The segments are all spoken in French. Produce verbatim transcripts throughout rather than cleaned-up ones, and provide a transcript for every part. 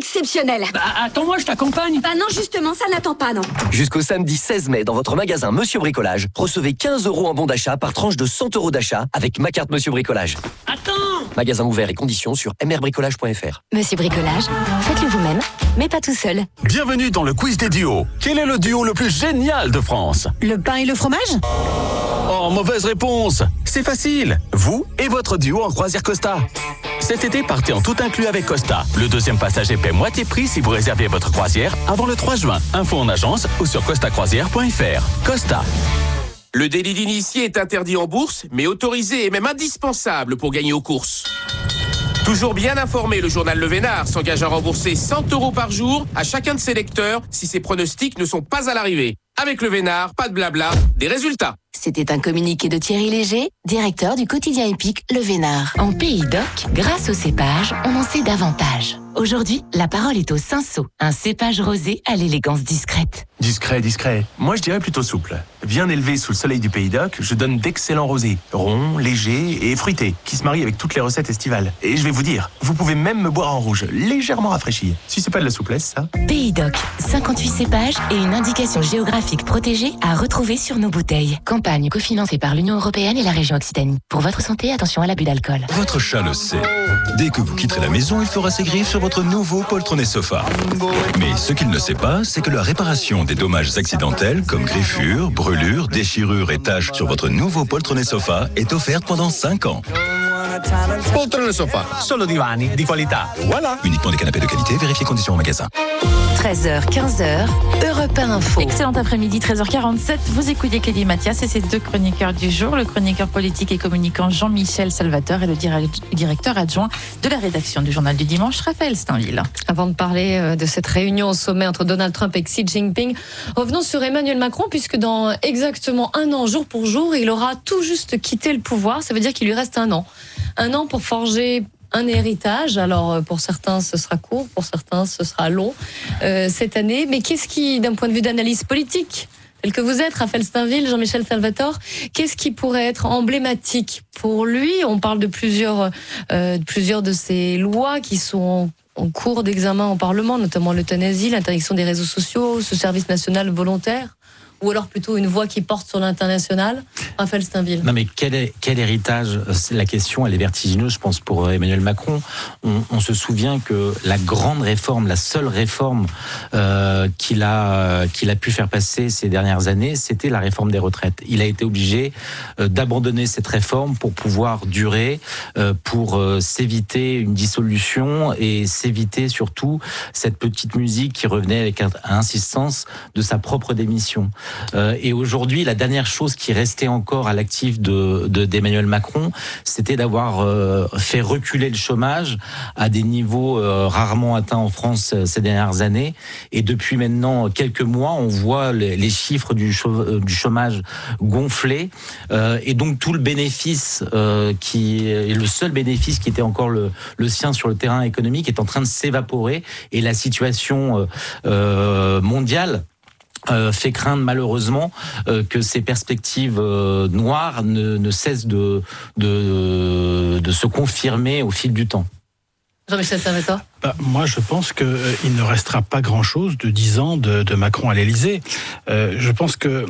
exceptionnel. Bah, attends-moi, je t'accompagne. Bah non, justement, ça n'attend pas, non. Jusqu'au samedi seize mai, dans votre magasin Monsieur Bricolage, recevez quinze euros en bon d'achat par tranche de cent euros d'achat avec ma carte Monsieur Bricolage. Attends. Magasin ouvert et conditions sur m r bricolage point f r. Monsieur Bricolage, faites-le vous-même, mais pas tout seul. Bienvenue dans le quiz des duos. Quel est le duo le plus génial de France? Le pain et le fromage? Oh, mauvaise réponse. C'est facile. Vous et votre duo en croisière Costa. Cet été, partez en tout inclus avec Costa. Le deuxième passager paie moitié prix si vous réservez votre croisière avant le trois juin. Info en agence ou sur costa croisière point f r. Costa. Le délit d'initié est interdit en bourse, mais autorisé et même indispensable pour gagner aux courses. Toujours bien informé, le journal Le Vénard s'engage à rembourser cent euros par jour à chacun de ses lecteurs si ses pronostics ne sont pas à l'arrivée. Avec Le Vénard, pas de blabla, des résultats. C'était un communiqué de Thierry Léger, directeur du quotidien épique Le Vénard. En Pays d'Oc, grâce au cépage, on en sait davantage. Aujourd'hui, la parole est au cinsault, un cépage rosé à l'élégance discrète. Discret, discret. Moi, je dirais plutôt souple. Bien élevé sous le soleil du Pays d'Oc, je donne d'excellents rosés, ronds, légers et fruités, qui se marient avec toutes les recettes estivales. Et je vais vous dire, vous pouvez même me boire en rouge, légèrement rafraîchi. Si c'est pas de la souplesse, ça. Pays d'Oc, cinquante-huit cépages et une indication géographique protégée à retrouver sur nos bouteilles. Campagne cofinancée par l'Union européenne et la région Occitanie. Pour votre santé, attention à l'abus d'alcool. Votre chat le sait. Dès que vous quitterez la maison, il fera ses griffes sur votre nouveau poltronné sofa. Mais ce qu'il ne sait pas, c'est que la réparation des dommages accidentels, comme griffures, brûlures, déchirures et taches sur votre nouveau poltronné sofa, est offerte pendant cinq ans. Poltrone sofa. Solo divani di qualità. Voilà. Uniquement des canapés de qualité, vérifiez conditions au magasin. treize heures, quinze heures, Europe un Info. Excellent après-midi, treize heures quarante-sept. Vous écoutez Clélie Mathias et ses deux chroniqueurs du jour, le chroniqueur politique et communicant Jean-Michel Salvatore et le directeur adjoint de la rédaction du Journal du Dimanche, Raphaël Steinville. Avant de parler de cette réunion au sommet entre Donald Trump et Xi Jinping, revenons sur Emmanuel Macron, puisque dans exactement un an, jour pour jour, il aura tout juste quitté le pouvoir. Ça veut dire qu'il lui reste un an. Un an pour forger un héritage. Alors, pour certains, ce sera court, pour certains, ce sera long euh, cette année. Mais qu'est-ce qui, d'un point de vue d'analyse politique, tel que vous êtes, Raphaël Steinville, Jean-Michel Salvatore, qu'est-ce qui pourrait être emblématique pour lui? On parle de plusieurs, euh, de plusieurs de ces lois qui sont en cours d'examen au Parlement, notamment l'euthanasie, l'interdiction des réseaux sociaux, ce service national volontaire, ou alors plutôt une voix qui porte sur l'international. Raphaël Steinville. Non mais quel, est, quel héritage? C'est la question, elle est vertigineuse, je pense, pour Emmanuel Macron. On, on se souvient que la grande réforme, la seule réforme euh, qu'il a, qu'il a pu faire passer ces dernières années, c'était la réforme des retraites. Il a été obligé euh, d'abandonner cette réforme pour pouvoir durer, euh, pour euh, s'éviter une dissolution et s'éviter surtout cette petite musique qui revenait avec insistance de sa propre démission. Euh, et aujourd'hui, la dernière chose qui restait encore à l'actif de, de, d'Emmanuel Macron, c'était d'avoir euh, fait reculer le chômage à des niveaux euh, rarement atteints en France euh, ces dernières années. Et depuis maintenant quelques mois, on voit les, les chiffres du, chau- du chômage gonfler. Euh, et donc tout le bénéfice, euh, qui est le seul bénéfice qui était encore le, le sien sur le terrain économique, est en train de s'évaporer. Et la situation euh, euh, mondiale Euh, fait craindre malheureusement euh, que ces perspectives euh, noires ne, ne cessent de, de, de se confirmer au fil du temps. Jean-Michel Salvatore. Bah, moi, je pense qu'il euh, ne restera pas grand-chose de dix ans de, de Macron à l'Élysée. Euh, je pense que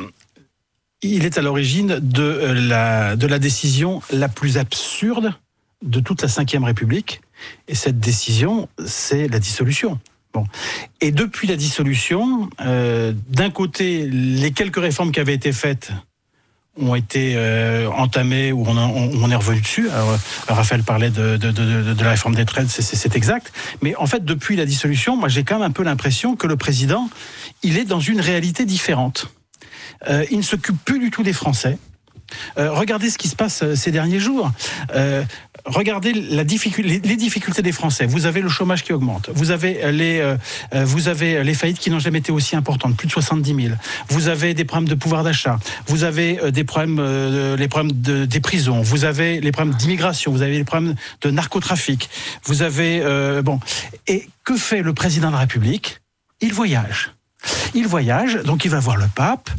il est à l'origine de, euh, la, de la décision la plus absurde de toute la cinquième République. Et cette décision, c'est la dissolution. Bon. Et depuis la dissolution, euh, d'un côté, les quelques réformes qui avaient été faites ont été euh, entamées ou on, on, on est revenu dessus. Alors, Raphaël parlait de, de, de, de la réforme des retraites, c'est, c'est, c'est exact. Mais en fait, depuis la dissolution, moi, j'ai quand même un peu l'impression que le président, il est dans une réalité différente. Euh, il ne s'occupe plus du tout des Français. Euh, regardez ce qui se passe ces derniers jours. Euh, regardez la difficulté, les, les difficultés des Français. Vous avez le chômage qui augmente. Vous avez les, euh, vous avez les faillites qui n'ont jamais été aussi importantes, plus de soixante-dix mille. Vous avez des problèmes de pouvoir d'achat. Vous avez euh, des problèmes, euh, les problèmes de, des prisons. Vous avez les problèmes d'immigration. Vous avez les problèmes de narcotrafic. Vous avez euh, bon. Et que fait le président de la République? Il voyage. Il voyage, donc il va voir le pape.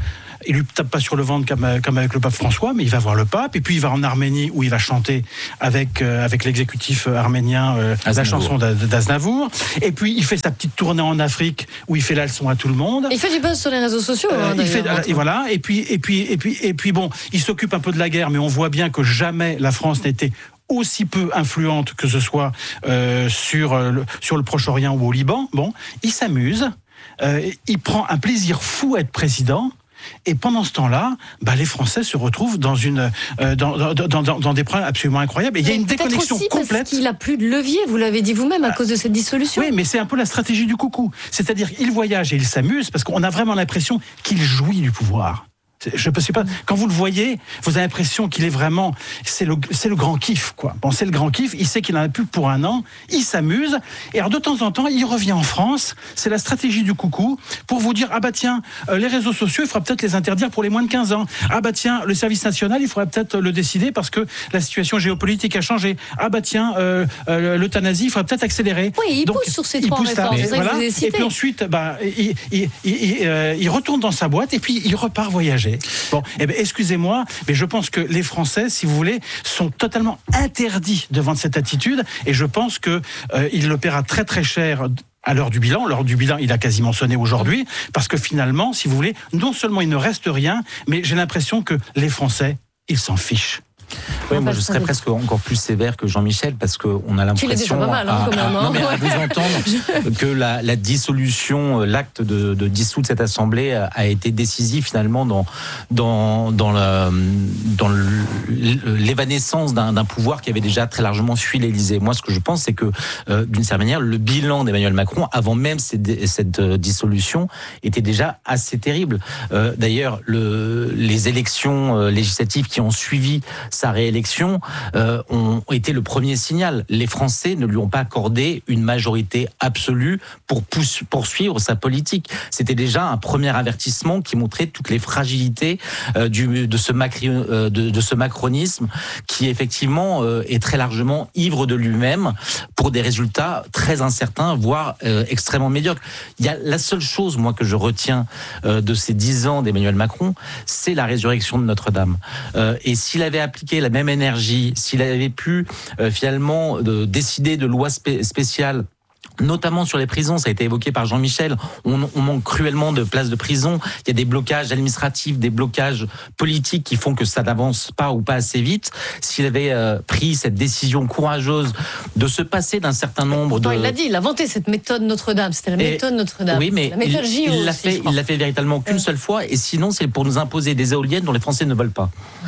il lui tape pas sur le ventre comme, comme avec le pape François, mais il va voir le pape, et puis il va en Arménie où il va chanter avec, euh, avec l'exécutif arménien euh, la chanson d'Aznavour, et puis il fait sa petite tournée en Afrique où il fait la leçon à tout le monde. Il fait du buzz sur les réseaux sociaux. Euh, hein, il fait, hein, et voilà, et puis, et, puis, et, puis, et puis bon, il s'occupe un peu de la guerre, mais on voit bien que jamais la France n'était aussi peu influente que ce soit euh, sur, euh, le, sur le Proche-Orient ou au Liban. Bon, il s'amuse, euh, il prend un plaisir fou à être président. Et pendant ce temps-là, bah, les Français se retrouvent dans, une, euh, dans, dans, dans, dans, dans des problèmes absolument incroyables. Et il y a une déconnexion aussi complète. Parce qu'il n'a plus de levier, vous l'avez dit vous-même, à ah, cause de cette dissolution. Oui, mais c'est un peu la stratégie du coucou. C'est-à-dire qu'il voyage et il s'amuse parce qu'on a vraiment l'impression qu'il jouit du pouvoir. Je ne sais pas, quand vous le voyez, vous avez l'impression qu'il est vraiment, c'est le, c'est le grand kiff, quoi. Bon, c'est le grand kiff, il sait qu'il en a plus pour un an, il s'amuse, et alors de temps en temps, il revient en France, c'est la stratégie du coucou, pour vous dire, ah bah tiens, euh, les réseaux sociaux, il faudra peut-être les interdire pour les moins de quinze ans. Ah bah tiens, le service national, il faudra peut-être le décider parce que la situation géopolitique a changé. Ah bah tiens, euh, euh, l'euthanasie, il faudra peut-être accélérer. Oui, il Donc, pousse sur ces il trois pousse réformes, c'est ça que voilà, vous avez cité. Et puis ensuite, bah, il, il, il, il, euh, il retourne dans sa boîte, et puis il repart voyager. Bon, eh bien, excusez-moi, mais je pense que les Français, si vous voulez, sont totalement interdits devant cette attitude, et je pense que euh, il le paiera très très cher à l'heure du bilan. L'heure du bilan, il a quasiment sonné aujourd'hui, parce que finalement, si vous voulez, non seulement il ne reste rien, mais j'ai l'impression que les Français, ils s'en fichent. Oui, moi je serais presque encore plus sévère que Jean-Michel parce qu'on a l'impression, tu l'es déjà pas mal, hein, à, quand même, hein. à, non, mais à vous entendre, que la, la dissolution, l'acte de, de dissoudre cette assemblée a, a été décisif finalement dans dans dans, la, dans l'évanescence d'un, d'un pouvoir qui avait déjà très largement fui l'Élysée. Moi, ce que je pense, c'est que euh, d'une certaine manière, le bilan d'Emmanuel Macron, avant même cette, cette dissolution, était déjà assez terrible. Euh, d'ailleurs, le, les élections euh, législatives qui ont suivi sa réélection euh, ont été le premier signal. Les Français ne lui ont pas accordé une majorité absolue pour pousse, poursuivre sa politique. C'était déjà un premier avertissement qui montrait toutes les fragilités euh, du, de, ce macri, euh, de, de ce macronisme qui effectivement euh, est très largement ivre de lui-même pour des résultats très incertains, voire euh, extrêmement médiocres. Il y a la seule chose, moi, que je retiens euh, de ces dix ans d'Emmanuel Macron, c'est la résurrection de Notre-Dame. Euh, et s'il avait appliqué la même énergie, s'il avait pu euh, finalement euh, décider de lois spé- spéciales, notamment sur les prisons, ça a été évoqué par Jean-Michel, on, on manque cruellement de places de prison, il y a des blocages administratifs, des blocages politiques qui font que ça n'avance pas ou pas assez vite. S'il avait euh, pris cette décision courageuse de se passer d'un certain nombre de... Il l'a dit, il a inventé cette méthode Notre-Dame, c'était la méthode et, Notre-Dame. Oui, mais la méthode il, J O il l'a aussi, fait, il l'a fait véritablement qu'une ouais. seule fois, et sinon c'est pour nous imposer des éoliennes dont les Français ne veulent pas.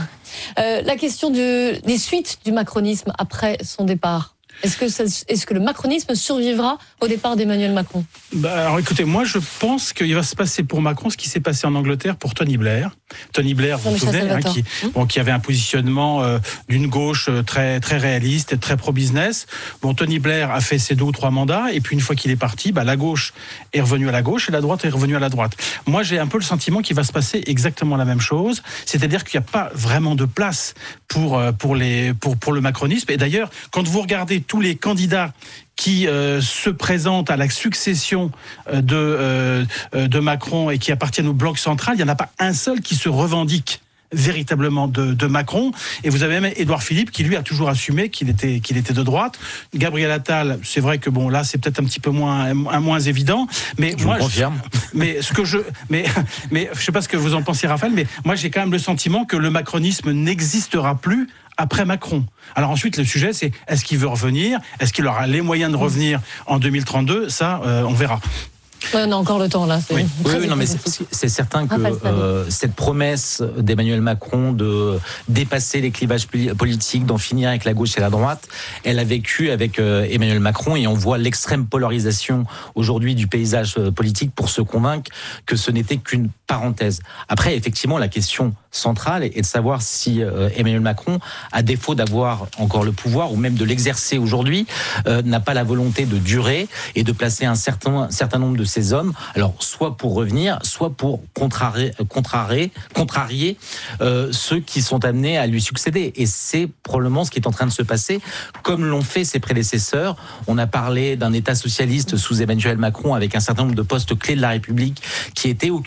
Euh, la question de, des suites du macronisme après son départ. Est-ce que, ça, est-ce que le macronisme survivra au départ d'Emmanuel Macron ? Bah alors écoutez, moi je pense qu'il va se passer pour Macron ce qui s'est passé en Angleterre pour Tony Blair. Tony Blair, vous vous souvenez, hein, qui, bon, qui avait un positionnement euh, d'une gauche très très réaliste et très pro-business. Bon, Tony Blair a fait ses deux ou trois mandats, et puis une fois qu'il est parti, bah, la gauche est revenue à la gauche et la droite est revenue à la droite. Moi j'ai un peu le sentiment qu'il va se passer exactement la même chose, c'est-à-dire qu'il n'y a pas vraiment de place pour, pour, les, pour, pour le macronisme. Et d'ailleurs, quand vous regardez tous les candidats qui euh, se présentent à la succession euh, de, euh, de Macron et qui appartiennent au bloc central, il n'y en a pas un seul qui se revendique véritablement de, de Macron. Et vous avez même Édouard Philippe qui lui a toujours assumé qu'il était, qu'il était de droite. Gabriel Attal, c'est vrai que bon là c'est peut-être un petit peu moins, un, moins évident, mais je moi vous confirme. Je, mais ce que je, mais mais je sais pas ce que vous en pensez, Raphaël, mais moi j'ai quand même le sentiment que le macronisme n'existera plus après Macron. Alors ensuite, le sujet, c'est est-ce qu'il veut revenir ? Est-ce qu'il aura les moyens de revenir en deux mille trente-deux ? Ça, euh, on verra. Ouais, on a encore le temps là. C'est oui, oui, oui non, mais c'est, c'est certain que euh, cette promesse d'Emmanuel Macron de dépasser les clivages politiques, d'en finir avec la gauche et la droite, elle a vécu avec euh, Emmanuel Macron, et on voit l'extrême polarisation aujourd'hui du paysage politique pour se convaincre que ce n'était qu'une parenthèse. Après, effectivement, la question centrale est de savoir si euh, Emmanuel Macron, à défaut d'avoir encore le pouvoir ou même de l'exercer aujourd'hui, euh, n'a pas la volonté de durer et de placer un certain, un certain nombre de ces hommes, alors soit pour revenir, soit pour contrarier, contrarier, contrarier euh, ceux qui sont amenés à lui succéder. Et c'est probablement ce qui est en train de se passer, comme l'ont fait ses prédécesseurs. On a parlé d'un État socialiste sous Emmanuel Macron avec un certain nombre de postes clés de la République qui étaient occupés par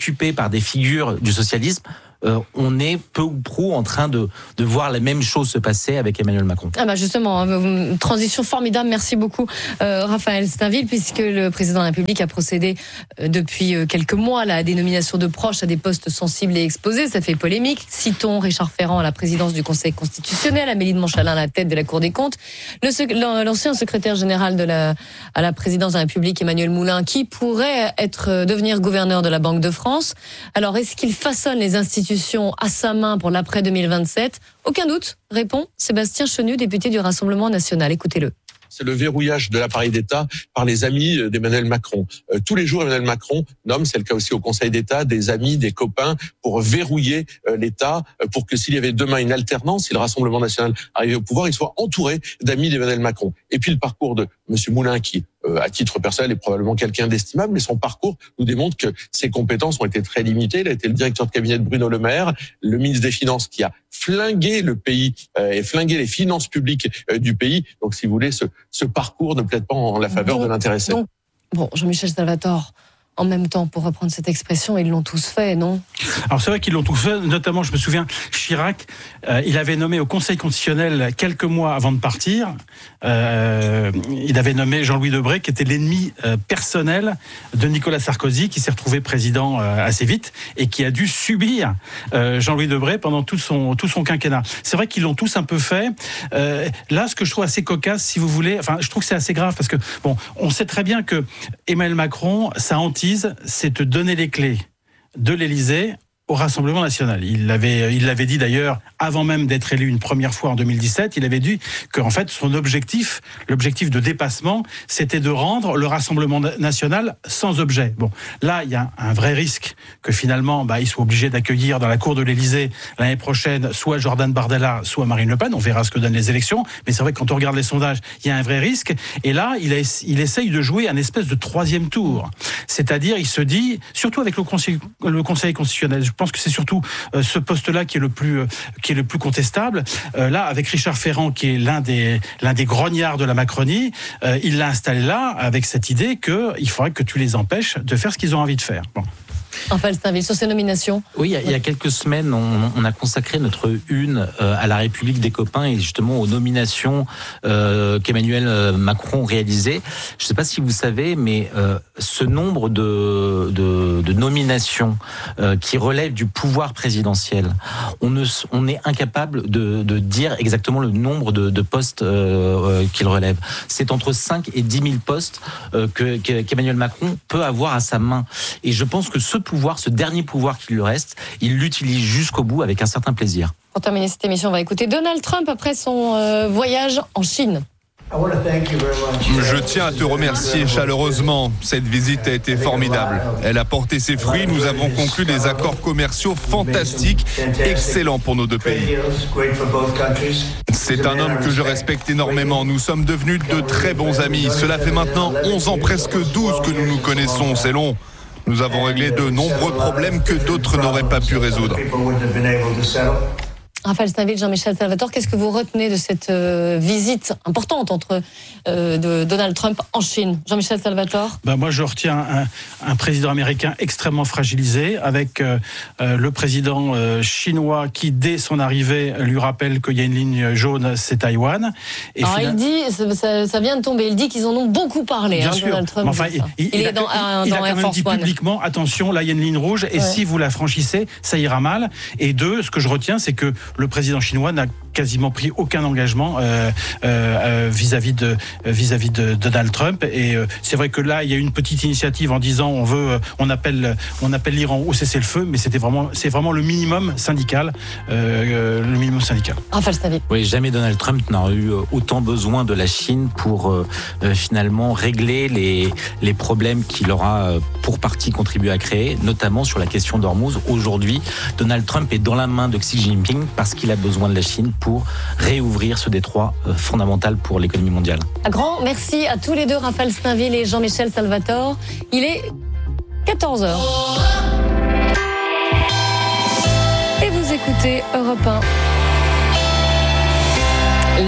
par des figures du socialisme, Euh, on est peu ou prou en train de, de voir la même chose se passer avec Emmanuel Macron. Ah bah justement, une transition formidable, merci beaucoup euh, Raphaël Stainville, puisque le président de la République a procédé euh, depuis euh, quelques mois à la dénomination de proches à des postes sensibles et exposés, ça fait polémique. Citons Richard Ferrand à la présidence du Conseil constitutionnel, Amélie de Montchalin à la tête de la Cour des comptes, le sec- l'ancien secrétaire général de la, à la présidence de la République, Emmanuel Moulin, qui pourrait être euh, devenir gouverneur de la Banque de France. Alors est-ce qu'il façonne les institutions à sa main pour l'après deux mille vingt-sept? Aucun doute, répond Sébastien Chenu, député du Rassemblement national. Écoutez-le. C'est le verrouillage de l'appareil d'État par les amis d'Emmanuel Macron. Euh, tous les jours, Emmanuel Macron nomme, c'est le cas aussi au Conseil d'État, des amis, des copains pour verrouiller euh, l'État, euh, pour que s'il y avait demain une alternance, si le Rassemblement national arrivait au pouvoir, il soit entouré d'amis d'Emmanuel Macron. Et puis le parcours de M. Moulin, qui, euh, à titre personnel, est probablement quelqu'un d'estimable, mais son parcours nous démontre que ses compétences ont été très limitées. Il a été le directeur de cabinet de Bruno Le Maire, le ministre des Finances qui a flingué le pays euh, et flingué les finances publiques euh, du pays. Donc, si vous voulez, ce ce parcours ne plaide pas en la faveur donc, de l'intéressé. Donc, bon, Jean-Michel Salvatore, en même temps, pour reprendre cette expression, ils l'ont tous fait, non? Alors c'est vrai qu'ils l'ont tous fait, notamment, je me souviens, Chirac, euh, il avait nommé au Conseil constitutionnel quelques mois avant de partir, euh, il avait nommé Jean-Louis Debré, qui était l'ennemi euh, personnel de Nicolas Sarkozy, qui s'est retrouvé président euh, assez vite, et qui a dû subir euh, Jean-Louis Debré pendant tout son, tout son quinquennat. C'est vrai qu'ils l'ont tous un peu fait. Euh, là, ce que je trouve assez cocasse, si vous voulez, enfin, je trouve que c'est assez grave, parce que, bon, on sait très bien que Emmanuel Macron, sa hantise, c'est de donner les clés de l'Élysée au Rassemblement national. Il l'avait, il l'avait dit d'ailleurs avant même d'être élu une première fois en deux mille dix-sept. Il avait dit que en fait son objectif, l'objectif de dépassement, c'était de rendre le Rassemblement national sans objet. Bon, là il y a un vrai risque que finalement, bah, il soit obligé d'accueillir dans la cour de l'Élysée l'année prochaine soit Jordan Bardella, soit Marine Le Pen. On verra ce que donnent les élections. Mais c'est vrai que quand on regarde les sondages, il y a un vrai risque. Et là, il, a, il essaye de jouer un espèce de troisième tour. C'est-à-dire, il se dit, surtout avec le Conseil, le Conseil constitutionnel. Je pense que c'est surtout euh, ce poste-là qui est le plus euh, qui est le plus contestable. Euh, là, avec Richard Ferrand, qui est l'un des l'un des grognards de la Macronie, euh, il l'a installé là avec cette idée que il faudrait que tu les empêches de faire ce qu'ils ont envie de faire. Bon. Enfin, Stainville, sur ces nominations. Oui, il y a, il y a quelques semaines, on, on a consacré notre une euh, à la République des copains et justement aux nominations euh, qu'Emmanuel Macron réalisait. Je ne sais pas si vous savez, mais euh, ce nombre de, de, de nominations euh, qui relèvent du pouvoir présidentiel, on, ne, on est incapable de, de dire exactement le nombre de, de postes euh, qu'il relève. C'est entre cinq et dix mille postes euh, que, que, qu'Emmanuel Macron peut avoir à sa main. Et je pense que ce pouvoir, ce dernier pouvoir qui lui reste, il l'utilise jusqu'au bout avec un certain plaisir. Pour terminer cette émission, on va écouter Donald Trump après son euh, voyage en Chine. Je tiens à te remercier chaleureusement. Cette visite a été formidable. Elle a porté ses fruits. Nous avons conclu des accords commerciaux fantastiques, excellents pour nos deux pays. C'est un homme que je respecte énormément. Nous sommes devenus de très bons amis. Cela fait maintenant onze ans, presque douze que nous nous connaissons. C'est long. Nous avons réglé de nombreux problèmes que d'autres n'auraient pas pu résoudre. Raphaël Stainville, Jean-Michel Salvatore, qu'est-ce que vous retenez de cette euh, visite importante entre euh, de Donald Trump en Chine? Jean-Michel Salvatore. Ben moi, je retiens un, un président américain extrêmement fragilisé, avec euh, euh, le président euh, chinois qui, dès son arrivée, lui rappelle qu'il y a une ligne jaune, c'est Taïwan. Et Alors final... il dit, ça, ça vient de tomber, il dit qu'ils en ont beaucoup parlé, Bien hein, sûr. Donald Trump. Enfin, il, il, il, il est dans, a, il dans a Air Force One. Il a quand même dit publiquement, attention, là il y a une ligne rouge, et ouais. si vous la franchissez, ça ira mal. Et deux, ce que je retiens, c'est que le président chinois n'a quasiment pris aucun engagement euh, euh, vis-à-vis de vis-à-vis de Donald Trump. Et euh, c'est vrai que là, il y a eu une petite initiative en disant on veut, on appelle, on appelle l'Iran au cessez-le-feu, mais c'était vraiment, c'est vraiment le minimum syndical, euh, le minimum syndical. Raphaël Stainville. Oui, jamais Donald Trump n'aurait eu autant besoin de la Chine pour euh, finalement régler les les problèmes qu'il aura pour partie contribué à créer, notamment sur la question d'Ormuz. Aujourd'hui, Donald Trump est dans la main de Xi Jinping parce qu'il a besoin de la Chine pour réouvrir ce détroit euh, fondamental pour l'économie mondiale. Un grand merci à tous les deux, Raphaël Stainville et Jean-Michel Salvatore. Il est quatorze heures. Et vous écoutez Europe un. Le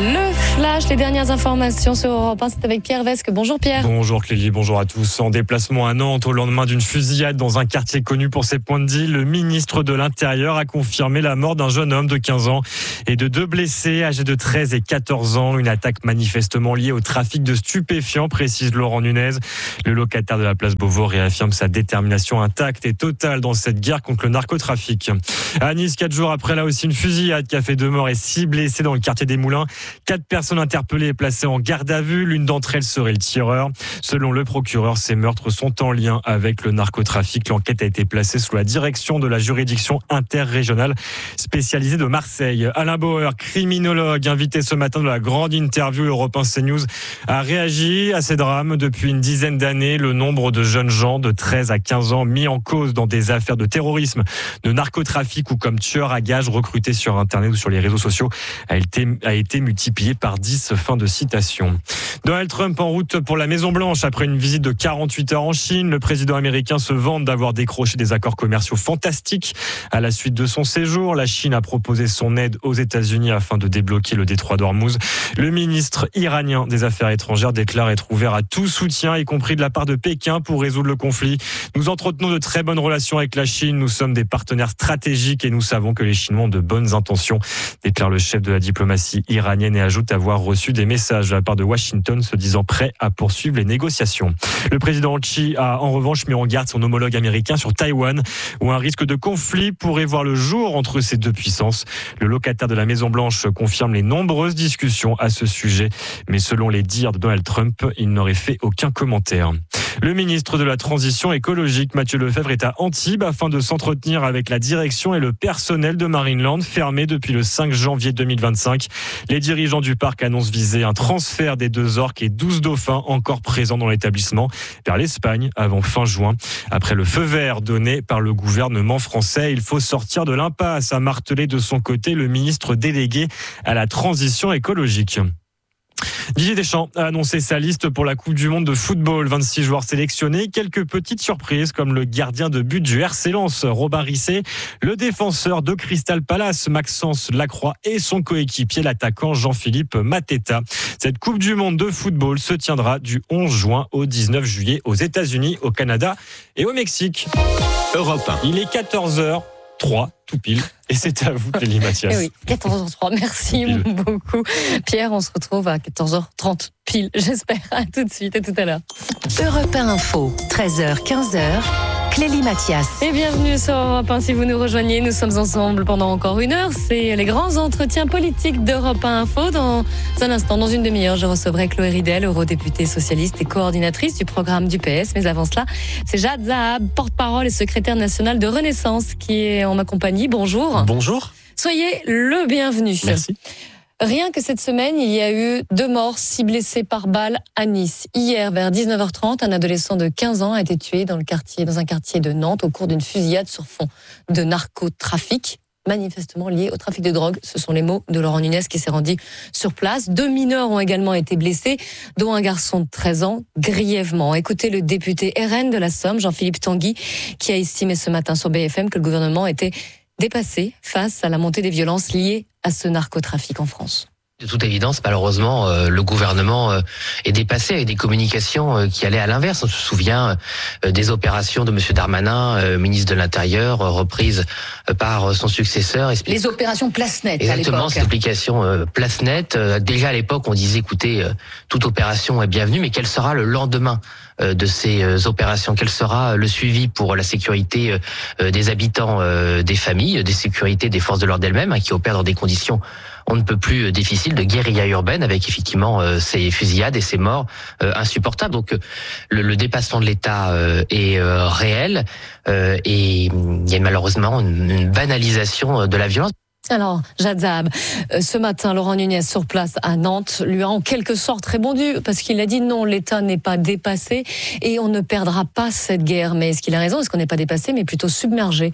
flash, les dernières informations sur Europe un, c'est avec Pierre Vesque. Bonjour Pierre. Bonjour Clélie, bonjour à tous. En déplacement à Nantes au lendemain d'une fusillade dans un quartier connu pour ses points de deal, le ministre de l'Intérieur a confirmé la mort d'un jeune homme de quinze ans et de deux blessés âgés de treize et quatorze ans. Une attaque manifestement liée au trafic de stupéfiants, précise Laurent Nunez. Le locataire de la place Beauvau réaffirme sa détermination intacte et totale dans cette guerre contre le narcotrafic. À Nice, quatre jours après, là aussi une fusillade qui a fait deux morts et six blessés dans le quartier des Moulins. Quatre personnes interpellées et placées en garde à vue. L'une d'entre elles serait le tireur. Selon le procureur, ces meurtres sont en lien avec le narcotrafic. L'enquête a été placée sous la direction de la juridiction interrégionale spécialisée de Marseille. Alain Bauer, criminologue, invité ce matin de la grande interview Europe un CNews, a réagi à ces drames. Depuis une dizaine d'années, le nombre de jeunes gens de treize à quinze ans mis en cause dans des affaires de terrorisme, de narcotrafic ou comme tueurs à gages recrutés sur Internet ou sur les réseaux sociaux a été, a été multiplié par dix. Fin de citation. Donald Trump en route pour la Maison-Blanche après une visite de quarante-huit heures en Chine. Le président américain se vante d'avoir décroché des accords commerciaux fantastiques. À la suite de son séjour, la Chine a proposé son aide aux États-Unis afin de débloquer le détroit d'Ormuz. Le ministre iranien des Affaires étrangères déclare être ouvert à tout soutien, y compris de la part de Pékin, pour résoudre le conflit. Nous entretenons de très bonnes relations avec la Chine. Nous sommes des partenaires stratégiques et nous savons que les Chinois ont de bonnes intentions, déclare le chef de la diplomatie iranienne et ajoute avoir reçu des messages de la part de Washington se disant prêt à poursuivre les négociations. Le président Xi a en revanche mis en garde son homologue américain sur Taïwan, où un risque de conflit pourrait voir le jour entre ces deux puissances. Le locataire de la Maison-Blanche confirme les nombreuses discussions à ce sujet, mais selon les dires de Donald Trump, il n'aurait fait aucun commentaire. Le ministre de la Transition écologique, Mathieu Lefebvre, est à Antibes afin de s'entretenir avec la direction et le personnel de Marineland, fermé depuis le cinq janvier deux mille vingt-cinq. Les dirigeants du parc annoncent viser un transfert des deux orques et douze dauphins encore présents dans l'établissement vers l'Espagne avant fin juin. Après le feu vert donné par le gouvernement français, il faut sortir de l'impasse, a martelé de son côté le ministre délégué à la transition écologique. Didier Deschamps a annoncé sa liste pour la Coupe du Monde de football. vingt-six joueurs sélectionnés. Quelques petites surprises comme le gardien de but du R C Lens, Robin Risset, le défenseur de Crystal Palace, Maxence Lacroix et son coéquipier, l'attaquant Jean-Philippe Mateta. Cette Coupe du Monde de football se tiendra du onze juin au dix-neuf juillet aux États-Unis, au Canada et au Mexique. Europe un. Il est quatorze heures trois, tout pile. Et c'est à vous, Clélie Mathias. Eh oui, quatorze heures trois, merci pile. Beaucoup. Pierre, on se retrouve à quatorze heures trente, pile, j'espère. À tout de suite et tout à l'heure. Europe un Info, treize heures, quinze heures. Clélie Mathias. Et bienvenue sur Europe un. Si vous nous rejoignez, nous sommes ensemble pendant encore une heure. C'est les grands entretiens politiques d'Europe un Info. Dans un instant, dans une demi-heure, je recevrai Chloé Ridel, eurodéputée socialiste et coordinatrice du programme du P S. Mais avant cela, c'est Jad Zahab, porte-parole et secrétaire national de Renaissance, qui est en ma compagnie. Bonjour. Bonjour. Soyez le bienvenu. Merci. Rien que cette semaine, il y a eu deux morts, six blessés par balle à Nice. Hier, vers dix-neuf heures trente, un adolescent de quinze ans a été tué dans le quartier, dans un quartier de Nantes au cours d'une fusillade sur fond de narcotrafic, manifestement lié au trafic de drogue. Ce sont les mots de Laurent Nunez qui s'est rendu sur place. Deux mineurs ont également été blessés, dont un garçon de treize ans, grièvement. Écoutez le député R N de la Somme, Jean-Philippe Tanguy, qui a estimé ce matin sur B F M que le gouvernement était dépassé face à la montée des violences liées à ce narcotrafic en France. De toute évidence, malheureusement, euh, le gouvernement euh, est dépassé avec des communications euh, qui allaient à l'inverse. On se souvient euh, des opérations de Monsieur Darmanin, euh, ministre de l'Intérieur, euh, reprises euh, par son successeur. Les opérations Place Nette à l'époque. Exactement, cette application euh, Place Nette. Euh, déjà à l'époque, on disait, écoutez, euh, toute opération est bienvenue, mais quel sera le lendemain euh, de ces euh, opérations? Quel sera le suivi pour la sécurité euh, des habitants, euh, des familles, des sécurités des forces de l'ordre elles-mêmes, hein, qui opèrent dans des conditions on ne peut plus difficile de guérilla urbaine avec effectivement euh, ces fusillades et ces morts euh, insupportables. Donc euh, le, le dépassement de l'État euh, est euh, réel euh, et il y a malheureusement une, une banalisation de la violence. Alors, Jad Zahab, ce matin, Laurent Nunez sur place à Nantes lui a en quelque sorte répondu parce qu'il a dit non, l'État n'est pas dépassé et on ne perdra pas cette guerre. Mais est-ce qu'il a raison? Est-ce qu'on n'est pas dépassé mais plutôt submergé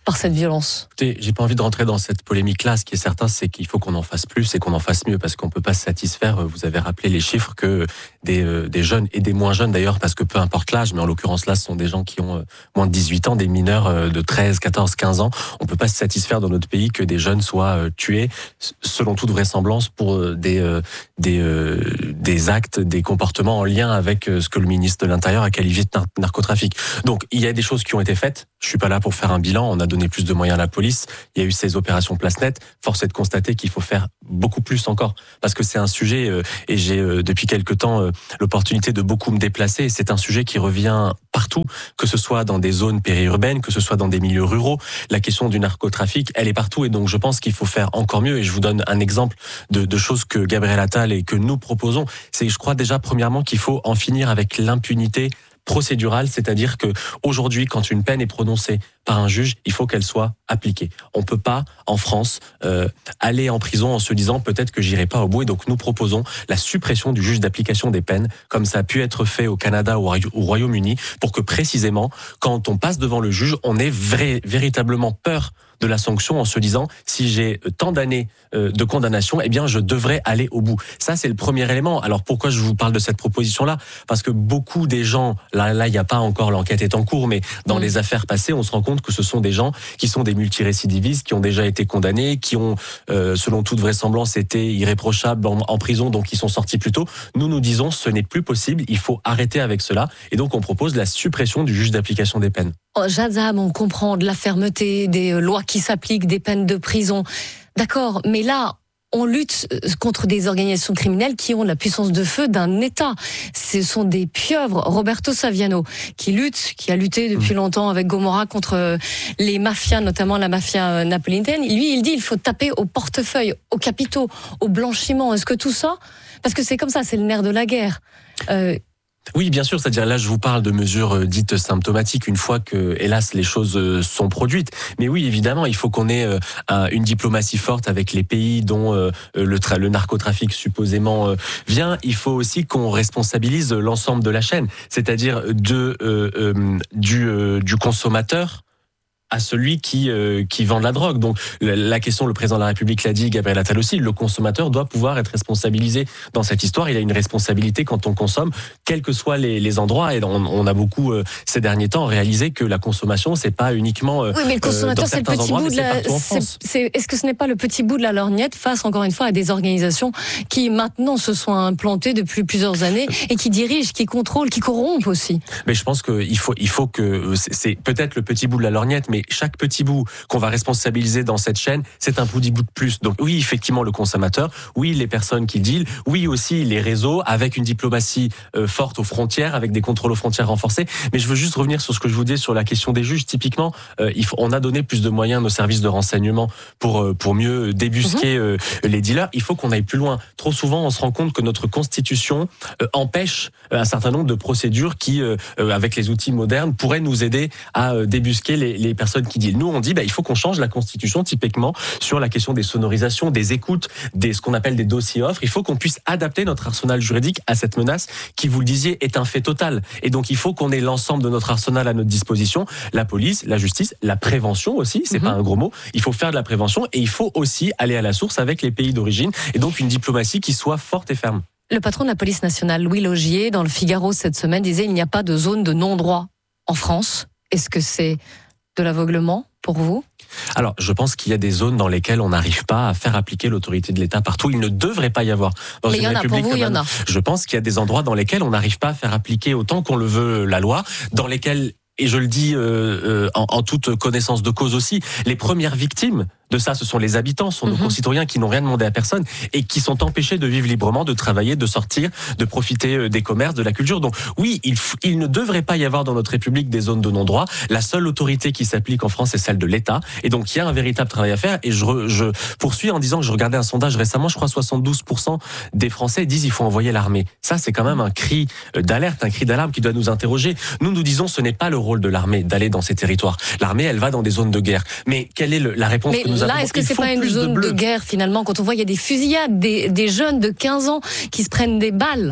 par cette violence? Écoutez, j'ai pas envie de rentrer dans cette polémique-là. Ce qui est certain, c'est qu'il faut qu'on en fasse plus et qu'on en fasse mieux, parce qu'on peut pas se satisfaire. Vous avez rappelé les chiffres que des, euh, des jeunes et des moins jeunes d'ailleurs, parce que peu importe l'âge, mais en l'occurrence là, ce sont des gens qui ont euh, moins de dix-huit ans, des mineurs euh, de treize, quatorze, quinze ans. On peut pas se satisfaire dans notre pays que des jeunes soient euh, tués, selon toute vraisemblance, pour euh, des, euh, des, euh, des actes, des comportements en lien avec euh, ce que le ministre de l'Intérieur a qualifié de nar- narcotrafic. Donc, il y a des choses qui ont été faites. Je suis pas là pour faire un bilan. On a donné plus de moyens à la police. Il y a eu ces opérations Place Nette. Force est de constater qu'il faut faire beaucoup plus encore, parce que c'est un sujet euh, et j'ai euh, depuis quelque temps euh, l'opportunité de beaucoup me déplacer. C'est un sujet qui revient partout, que ce soit dans des zones périurbaines, que ce soit dans des milieux ruraux. La question du narcotrafic, elle est partout, et donc je pense qu'il faut faire encore mieux. Et je vous donne un exemple de, de choses que Gabriel Attal et que nous proposons. C'est, je crois déjà premièrement qu'il faut en finir avec l'impunité procédurale, c'est-à-dire que aujourd'hui, quand une peine est prononcée par un juge, il faut qu'elle soit appliquée. On peut pas, en France, euh, aller en prison en se disant peut-être que j'irai pas au bout. Et donc nous proposons la suppression du juge d'application des peines, comme ça a pu être fait au Canada ou au Royaume-Uni, pour que précisément, quand on passe devant le juge, on ait vrai, véritablement peur de la sanction en se disant si j'ai tant d'années de condamnation, eh bien je devrais aller au bout. Ça, c'est le premier élément. Alors pourquoi je vous parle de cette proposition-là? Parce que beaucoup des gens, là, là, il n'y a pas encore, l'enquête est en cours, mais dans mmh. les affaires passées, on se rend compte que ce sont des gens qui sont des multirécidivistes, qui ont déjà été condamnés, qui ont, euh, selon toute vraisemblance, été irréprochables en, en prison, donc ils sont sortis plus tôt. Nous, nous disons ce n'est plus possible, il faut arrêter avec cela, et donc on propose la suppression du juge d'application des peines. Jadzam, on comprend de la fermeté, des lois qui s'appliquent, des peines de prison. D'accord, mais là, on lutte contre des organisations criminelles qui ont la puissance de feu d'un État. Ce sont des pieuvres. Roberto Saviano, qui lutte, qui a lutté depuis longtemps avec Gomorrah contre les mafias, notamment la mafia napolitaine. Lui, il dit il faut taper au portefeuille, aux capitaux, au blanchiment. Est-ce que tout ça, parce que c'est comme ça, c'est le nerf de la guerre. Euh, Oui, bien sûr, c'est-à-dire là je vous parle de mesures dites symptomatiques une fois que, hélas, les choses sont produites. Mais oui, évidemment, il faut qu'on ait une diplomatie forte avec les pays dont le, tra- le narcotrafic supposément vient. Il faut aussi qu'on responsabilise l'ensemble de la chaîne, c'est-à-dire de, euh, euh, du, euh, du consommateur à celui qui euh, qui vend de la drogue. Donc la question, le président de la République l'a dit, Gabriel Attal aussi, le consommateur doit pouvoir être responsabilisé dans cette histoire. Il a une responsabilité quand on consomme, quels que soient les, les endroits. Et on, on a beaucoup euh, ces derniers temps réalisé que la consommation, c'est pas uniquement euh, oui, mais le consommateur, euh, c'est le petit endroits, bout de la. C'est, c'est, est-ce que ce n'est pas le petit bout de la lorgnette face, encore une fois, à des organisations qui maintenant se sont implantées depuis plusieurs années et qui dirigent, qui contrôlent, qui corrompent aussi? Mais je pense que il faut il faut que c'est, c'est peut-être le petit bout de la lorgnette, mais chaque petit bout qu'on va responsabiliser dans cette chaîne, c'est un petit bout de plus. Donc oui, effectivement, le consommateur, oui, les personnes qui dealent, oui aussi les réseaux, avec une diplomatie euh, forte aux frontières, avec des contrôles aux frontières renforcés. Mais je veux juste revenir sur ce que je vous dis sur la question des juges. Typiquement, euh, il faut, on a donné plus de moyens à nos services de renseignement pour euh, pour mieux débusquer euh, les dealers. Il faut qu'on aille plus loin. Trop souvent, on se rend compte que notre constitution euh, empêche un certain nombre de procédures qui, euh, avec les outils modernes, pourraient nous aider à euh, débusquer les, les personnes qui dealent. Nous, on dit, bah, il faut qu'on change la Constitution, typiquement, sur la question des sonorisations, des écoutes, des, ce qu'on appelle des dossiers offres. Il faut qu'on puisse adapter notre arsenal juridique à cette menace qui, vous le disiez, est un fait total. Et donc, il faut qu'on ait l'ensemble de notre arsenal à notre disposition. La police, la justice, la prévention aussi, c'est mm-hmm. pas un gros mot. Il faut faire de la prévention et il faut aussi aller à la source avec les pays d'origine. Et donc, une diplomatie qui soit forte et ferme. Le patron de la police nationale, Louis Laugier, dans le Figaro cette semaine, disait il n'y a pas de zone de non-droit en France. Est-ce que c'est de l'aveuglement pour vous? Alors, je pense qu'il y a des zones dans lesquelles on n'arrive pas à faire appliquer l'autorité de l'État partout. Il ne devrait pas y avoir. Dans Mais une il y en a, pour vous, il y en a. Je pense qu'il y a des endroits dans lesquels on n'arrive pas à faire appliquer autant qu'on le veut la loi, dans lesquels, et je le dis euh, euh, en, en toute connaissance de cause aussi, les premières victimes de ça, ce sont les habitants, ce sont nos mmh. concitoyens qui n'ont rien demandé à personne et qui sont empêchés de vivre librement, de travailler, de sortir, de profiter des commerces, de la culture. Donc oui, il, f- il ne devrait pas y avoir dans notre République des zones de non-droit. La seule autorité qui s'applique en France est celle de l'État. Et donc il y a un véritable travail à faire. Et je, re, je poursuis en disant que je regardais un sondage récemment, je crois soixante-douze pour cent des Français disent qu'il faut envoyer l'armée. Ça, c'est quand même un cri d'alerte, un cri d'alarme qui doit nous interroger. Nous, nous disons ce n'est pas le rôle de l'armée d'aller dans ces territoires. L'armée, elle va dans des zones de guerre. Mais quelle est le, la réponse Mais que nous là, est-ce que c'est pas une zone de, de guerre finalement quand on voit il y a des fusillades, des, des jeunes de quinze ans qui se prennent des balles?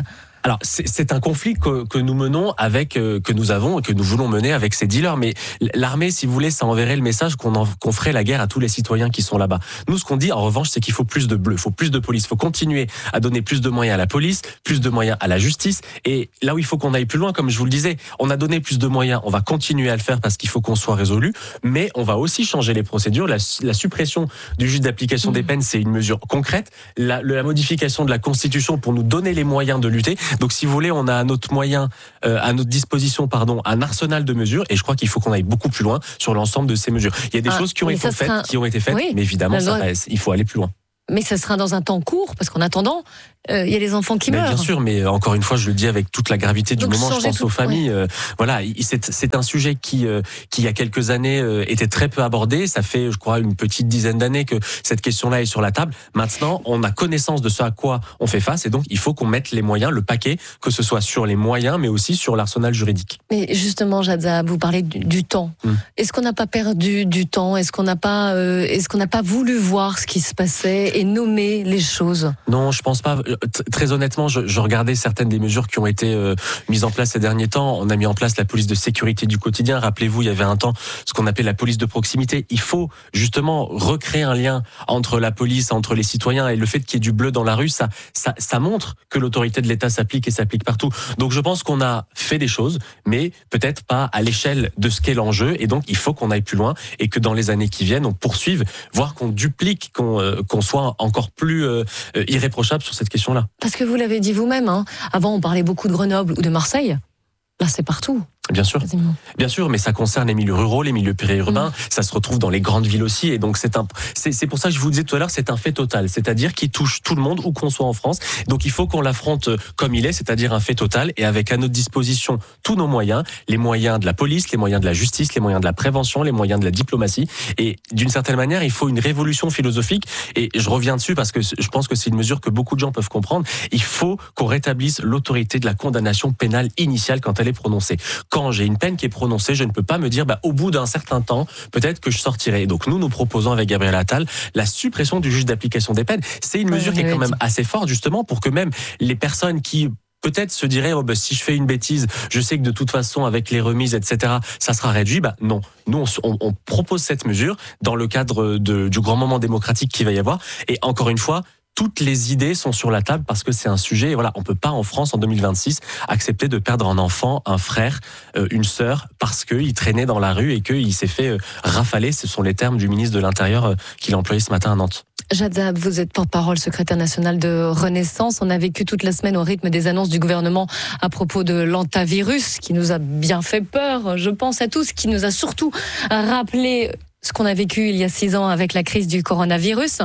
Alors c'est, c'est un conflit que, que nous menons avec, euh, que nous avons et que nous voulons mener avec ces dealers. Mais l'armée, si vous voulez, ça enverrait le message qu'on, en, qu'on ferait la guerre à tous les citoyens qui sont là-bas. Nous, ce qu'on dit, en revanche, c'est qu'il faut plus de bleu, il faut plus de police, il faut continuer à donner plus de moyens à la police, plus de moyens à la justice. Et là où il faut qu'on aille plus loin, comme je vous le disais, on a donné plus de moyens, on va continuer à le faire parce qu'il faut qu'on soit résolu, mais on va aussi changer les procédures. La, la suppression du juge d'application mmh. des peines, c'est une mesure concrète. La, la modification de la Constitution pour nous donner les moyens de lutter. Donc, si vous voulez, on a à notre moyen, euh, à notre disposition, pardon, un arsenal de mesures. Et je crois qu'il faut qu'on aille beaucoup plus loin sur l'ensemble de ces mesures. Il y a des ah, choses qui ont été faites, un... qui ont été faites, oui, mais évidemment, ça reste, il faut aller plus loin. Mais ça sera dans un temps court, parce qu'en attendant, il euh, y a les enfants qui mais meurent. Bien sûr, mais encore une fois, je le dis avec toute la gravité du Donc, moment, je pense tout, aux familles. ouais. Euh, voilà, c'est, c'est un sujet qui, euh, qui il y a quelques années euh, était très peu abordé. Ça fait, je crois, une petite dizaine d'années que cette question-là est sur la table. Maintenant, on a connaissance de ce à quoi on fait face, et donc il faut qu'on mette les moyens, le paquet, que ce soit sur les moyens, mais aussi sur l'arsenal juridique. Mais justement, Jadza, vous parlez du, du temps. Hum. Est-ce qu'on n'a pas perdu du temps ? Est-ce qu'on n'a pas, euh, est-ce qu'on n'a pas voulu voir ce qui se passait et nommer les choses ? Non, je pense pas. Très honnêtement, je, je regardais certaines des mesures qui ont été euh, mises en place ces derniers temps. On a mis en place la police de sécurité du quotidien. Rappelez-vous, il y avait un temps ce qu'on appelait la police de proximité. Il faut justement recréer un lien entre la police, entre les citoyens, et le fait qu'il y ait du bleu dans la rue, ça, ça, ça montre que l'autorité de l'État s'applique et s'applique partout. Donc je pense qu'on a fait des choses, mais peut-être pas à l'échelle de ce qu'est l'enjeu. Et donc il faut qu'on aille plus loin et que dans les années qui viennent, on poursuive, voire qu'on duplique, qu'on, euh, qu'on soit encore plus euh, irréprochable sur cette question-là. Parce que vous l'avez dit vous-même, hein, avant on parlait beaucoup de Grenoble ou de Marseille, là c'est partout. Bien sûr, quasiment. Bien sûr, mais ça concerne les milieux ruraux, les milieux périurbains, mmh. ça se retrouve dans les grandes villes aussi, et donc c'est un, c'est, c'est pour ça que je vous disais tout à l'heure, c'est un fait total, c'est-à-dire qu'il touche tout le monde où qu'on soit en France. Donc il faut qu'on l'affronte comme il est, c'est-à-dire un fait total, et avec à notre disposition tous nos moyens, les moyens de la police, les moyens de la justice, les moyens de la prévention, les moyens de la diplomatie, et d'une certaine manière, il faut une révolution philosophique. Et je reviens dessus parce que je pense que c'est une mesure que beaucoup de gens peuvent comprendre. Il faut qu'on rétablisse l'autorité de la condamnation pénale initiale quand elle est prononcée. Quand j'ai une peine qui est prononcée, je ne peux pas me dire, bah, au bout d'un certain temps, peut-être que je sortirai. Et donc, nous, nous proposons avec Gabriel Attal la suppression du juge d'application des peines. C'est une mesure oui, qui est quand même assez forte, justement, pour que même les personnes qui peut-être se diraient, oh, bah, si je fais une bêtise, je sais que de toute façon, avec les remises, et cetera, ça sera réduit. Bah, non. Nous, on, on propose cette mesure dans le cadre de, du grand moment démocratique qu'il va y avoir. Et encore une fois, toutes les idées sont sur la table parce que c'est un sujet. Voilà, on peut pas en France en deux mille vingt-six accepter de perdre un enfant, un frère, euh, une sœur parce qu'il traînait dans la rue et qu'il s'est fait euh, rafaler. Ce sont les termes du ministre de l'Intérieur euh, qu'il a employé ce matin à Nantes. Jadzab, vous êtes porte-parole, secrétaire national de Renaissance. On a vécu toute la semaine au rythme des annonces du gouvernement à propos de l'antavirus qui nous a bien fait peur, je pense à tous, qui nous a surtout rappelé ce qu'on a vécu il y a six ans avec la crise du coronavirus.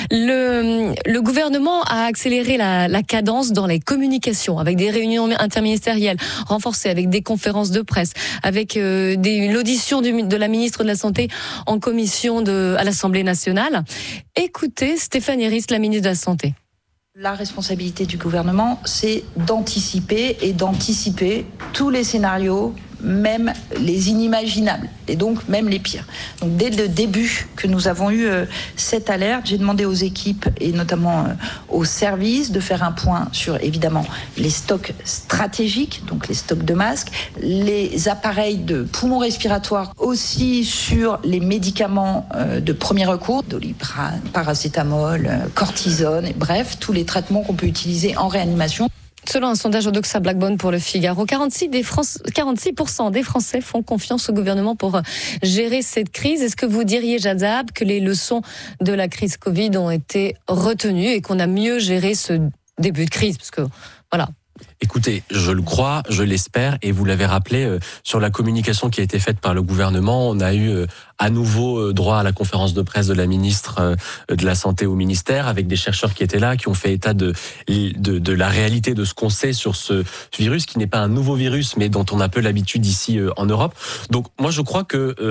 Le, le gouvernement a accéléré la, la cadence dans les communications, avec des réunions interministérielles renforcées, avec des conférences de presse, avec euh, des, l'audition du, de la ministre de la Santé en commission de, à l'Assemblée nationale. Écoutez Stéphanie Rist, la ministre de la Santé. La responsabilité du gouvernement, c'est d'anticiper et d'anticiper tous les scénarios, même les inimaginables, et donc même les pires. Donc dès le début que nous avons eu euh, cette alerte, j'ai demandé aux équipes et notamment euh, aux services de faire un point sur évidemment les stocks stratégiques, donc les stocks de masques, les appareils de poumons respiratoires, aussi sur les médicaments euh, de premier recours, Doliprane, paracétamol, euh, cortisone, et bref, tous les traitements qu'on peut utiliser en réanimation. Selon un sondage Odoxa Blackbone pour le Figaro, quarante-six, des France, quarante-six pour cent des Français font confiance au gouvernement pour gérer cette crise. Est-ce que vous diriez, Jadzab, que les leçons de la crise Covid ont été retenues et qu'on a mieux géré ce début de crise ? Parce que, voilà. Écoutez, je le crois, je l'espère, et vous l'avez rappelé, euh, sur la communication qui a été faite par le gouvernement, on a eu euh, à nouveau euh, droit à la conférence de presse de la ministre euh, de la Santé au ministère, avec des chercheurs qui étaient là, qui ont fait état de, de, de la réalité de ce qu'on sait sur ce virus, qui n'est pas un nouveau virus, mais dont on a peu l'habitude ici euh, en Europe. Donc moi je crois que... Euh,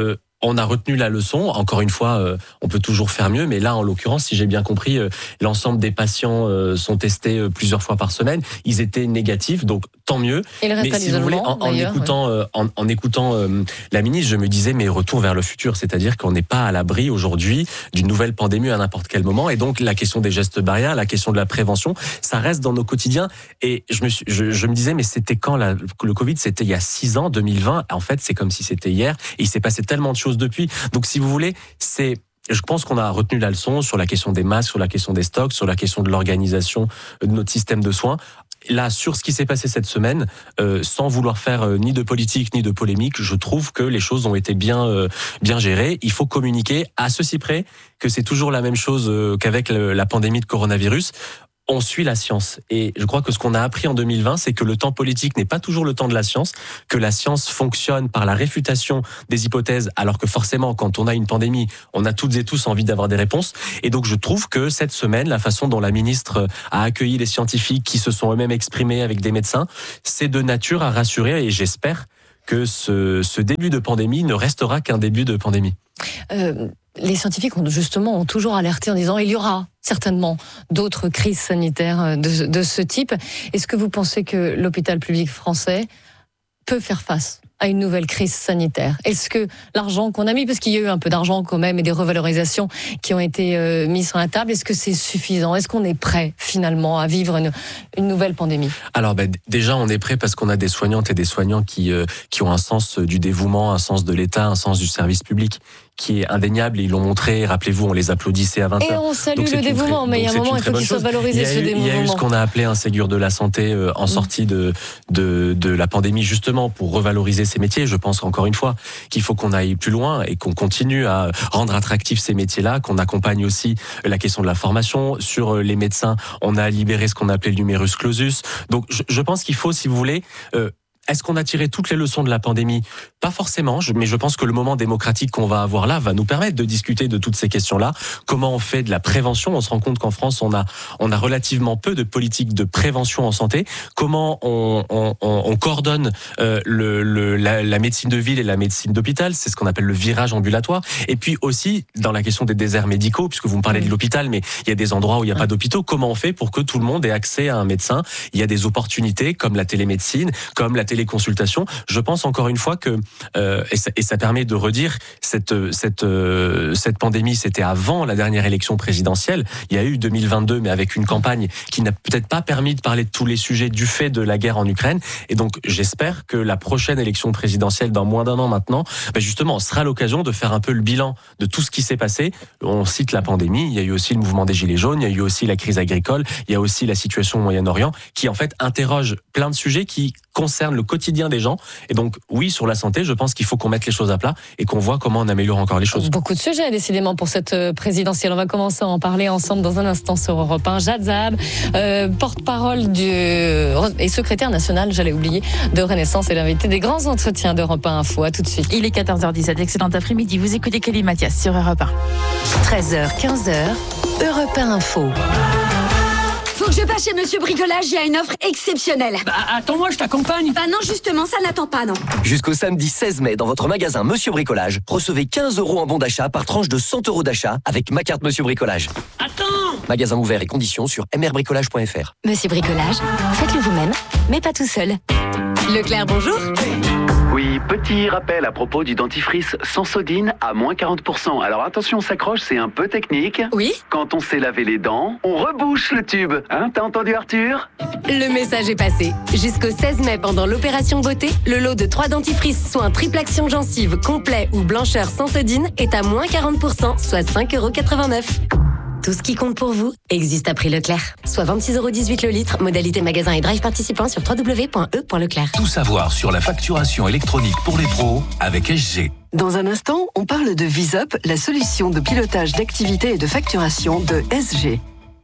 on a retenu la leçon. Encore une fois, euh, on peut toujours faire mieux, mais là, en l'occurrence, si j'ai bien compris, euh, l'ensemble des patients euh, sont testés euh, plusieurs fois par semaine. Ils étaient négatifs, donc tant mieux. Et le reste mais à si vous voulez, en, en écoutant, ouais. euh, en, en écoutant euh, la ministre, je me disais, mais retour vers le futur, c'est-à-dire qu'on n'est pas à l'abri aujourd'hui d'une nouvelle pandémie à n'importe quel moment, et donc la question des gestes barrières, la question de la prévention, ça reste dans nos quotidiens. Et je me, suis, je, je me disais, mais c'était quand la, le Covid? C'était il y a six ans, deux mille vingt. En fait, c'est comme si c'était hier, et il s'est passé tellement de choses depuis. Donc, si vous voulez, c'est je pense qu'on a retenu la leçon sur la question des masques, sur la question des stocks, sur la question de l'organisation de notre système de soins. Là, sur ce qui s'est passé cette semaine, euh, sans vouloir faire euh, ni de politique ni de polémique, je trouve que les choses ont été bien euh, bien gérées. Il faut communiquer à ceci près que c'est toujours la même chose euh, qu'avec le, la pandémie de coronavirus. On suit la science. Et je crois que ce qu'on a appris en deux mille vingt, c'est que le temps politique n'est pas toujours le temps de la science, que la science fonctionne par la réfutation des hypothèses, alors que forcément, quand on a une pandémie, on a toutes et tous envie d'avoir des réponses. Et donc, je trouve que cette semaine, la façon dont la ministre a accueilli les scientifiques qui se sont eux-mêmes exprimés avec des médecins, c'est de nature à rassurer, et j'espère que ce, ce début de pandémie ne restera qu'un début de pandémie. Euh, les scientifiques ont justement ont toujours alerté en disant il y aura certainement d'autres crises sanitaires de, de ce type. Est-ce que vous pensez que l'hôpital public français peut faire face à une nouvelle crise sanitaire? Est-ce que l'argent qu'on a mis, parce qu'il y a eu un peu d'argent quand même et des revalorisations qui ont été euh, mises sur la table, est-ce que c'est suffisant? Est-ce qu'on est prêt finalement à vivre une, une nouvelle pandémie? Alors ben, déjà on est prêt parce qu'on a des soignantes et des soignants qui, euh, qui ont un sens du dévouement, un sens de l'État, un sens du service public qui est indéniable, et ils l'ont montré. Rappelez-vous, on les applaudissait à vingt heures. Et on salue le dévouement, très, mais il y a un moment, il faut qu'il soit valorisé, ce dévouement. Il y a eu ce qu'on a appelé un Ségur de la santé euh, en mmh. sortie de, de, de la pandémie, justement, pour revaloriser ces métiers. Je pense encore une fois qu'il faut qu'on aille plus loin et qu'on continue à rendre attractifs ces métiers-là, qu'on accompagne aussi la question de la formation. Sur les médecins, on a libéré ce qu'on appelait le numerus clausus. Donc, je, je pense qu'il faut, si vous voulez... Euh, Est-ce qu'on a tiré toutes les leçons de la pandémie? Pas forcément, mais je pense que le moment démocratique qu'on va avoir là va nous permettre de discuter de toutes ces questions-là. Comment on fait de la prévention? On se rend compte qu'en France, on a on a relativement peu de politique de prévention en santé. Comment on, on, on coordonne euh, le, le, la, la médecine de ville et la médecine d'hôpital? C'est ce qu'on appelle le virage ambulatoire. Et puis aussi, dans la question des déserts médicaux, puisque vous me parlez de l'hôpital, mais il y a des endroits où il n'y a pas d'hôpitaux, comment on fait pour que tout le monde ait accès à un médecin? Il y a des opportunités comme la télémédecine, comme la les consultations. Je pense encore une fois que euh, et, ça, et ça permet de redire cette cette euh, cette pandémie, c'était avant la dernière élection présidentielle. Il y a eu deux mille vingt-deux, mais avec une campagne qui n'a peut-être pas permis de parler de tous les sujets du fait de la guerre en Ukraine. Et donc j'espère que la prochaine élection présidentielle, dans moins d'un an maintenant, ben justement, sera l'occasion de faire un peu le bilan de tout ce qui s'est passé. On cite la pandémie, il y a eu aussi le mouvement des Gilets jaunes, il y a eu aussi la crise agricole, il y a aussi la situation au Moyen-Orient, qui en fait interroge plein de sujets qui concernent le quotidien des gens. Et donc, oui, sur la santé, je pense qu'il faut qu'on mette les choses à plat et qu'on voit comment on améliore encore les choses. Beaucoup de sujets, décidément, pour cette présidentielle. On va commencer à en parler ensemble dans un instant sur Europe un. Jad Zahab, euh, porte-parole du et secrétaire national, j'allais oublier, de Renaissance, et l'invité des grands entretiens d'Europe un Info. À tout de suite. Il est quatorze heures dix-sept. Excellent après-midi. Vous écoutez Kelly Mathias sur Europe un. treize heures, quinze heures, Europe un Info. Faut que je passe chez Monsieur Bricolage, il y a une offre exceptionnelle. Bah attends-moi, je t'accompagne. Bah non, justement, ça n'attend pas, non. Jusqu'au samedi seize mai, dans votre magasin Monsieur Bricolage, recevez quinze euros en bon d'achat par tranche de cent euros d'achat avec ma carte Monsieur Bricolage. Attends! Magasin ouvert et conditions sur m r bricolage point f r. Monsieur Bricolage, faites-le vous-même, mais pas tout seul. Leclerc, bonjour. Oui, petit rappel à propos du dentifrice Sensodine à moins quarante pour cent. Alors attention, on s'accroche, c'est un peu technique. Oui. Quand on s'est lavé les dents, on rebouche le tube. Hein, t'as entendu Arthur? Le message est passé. Jusqu'au seize mai, pendant l'opération beauté, le lot de trois dentifrices, soit un triple action gencive, complet ou blancheur Sensodine, est à moins quarante pour cent, soit cinq euros quatre-vingt-neuf. Tout ce qui compte pour vous existe à prix Leclerc. Soit vingt-six euros dix-huit le litre, modalité magasin et drive participant sur w w w point e point leclerc. Tout savoir sur la facturation électronique pour les pros avec S G. Dans un instant, on parle de VisUp, la solution de pilotage d'activité et de facturation de S G.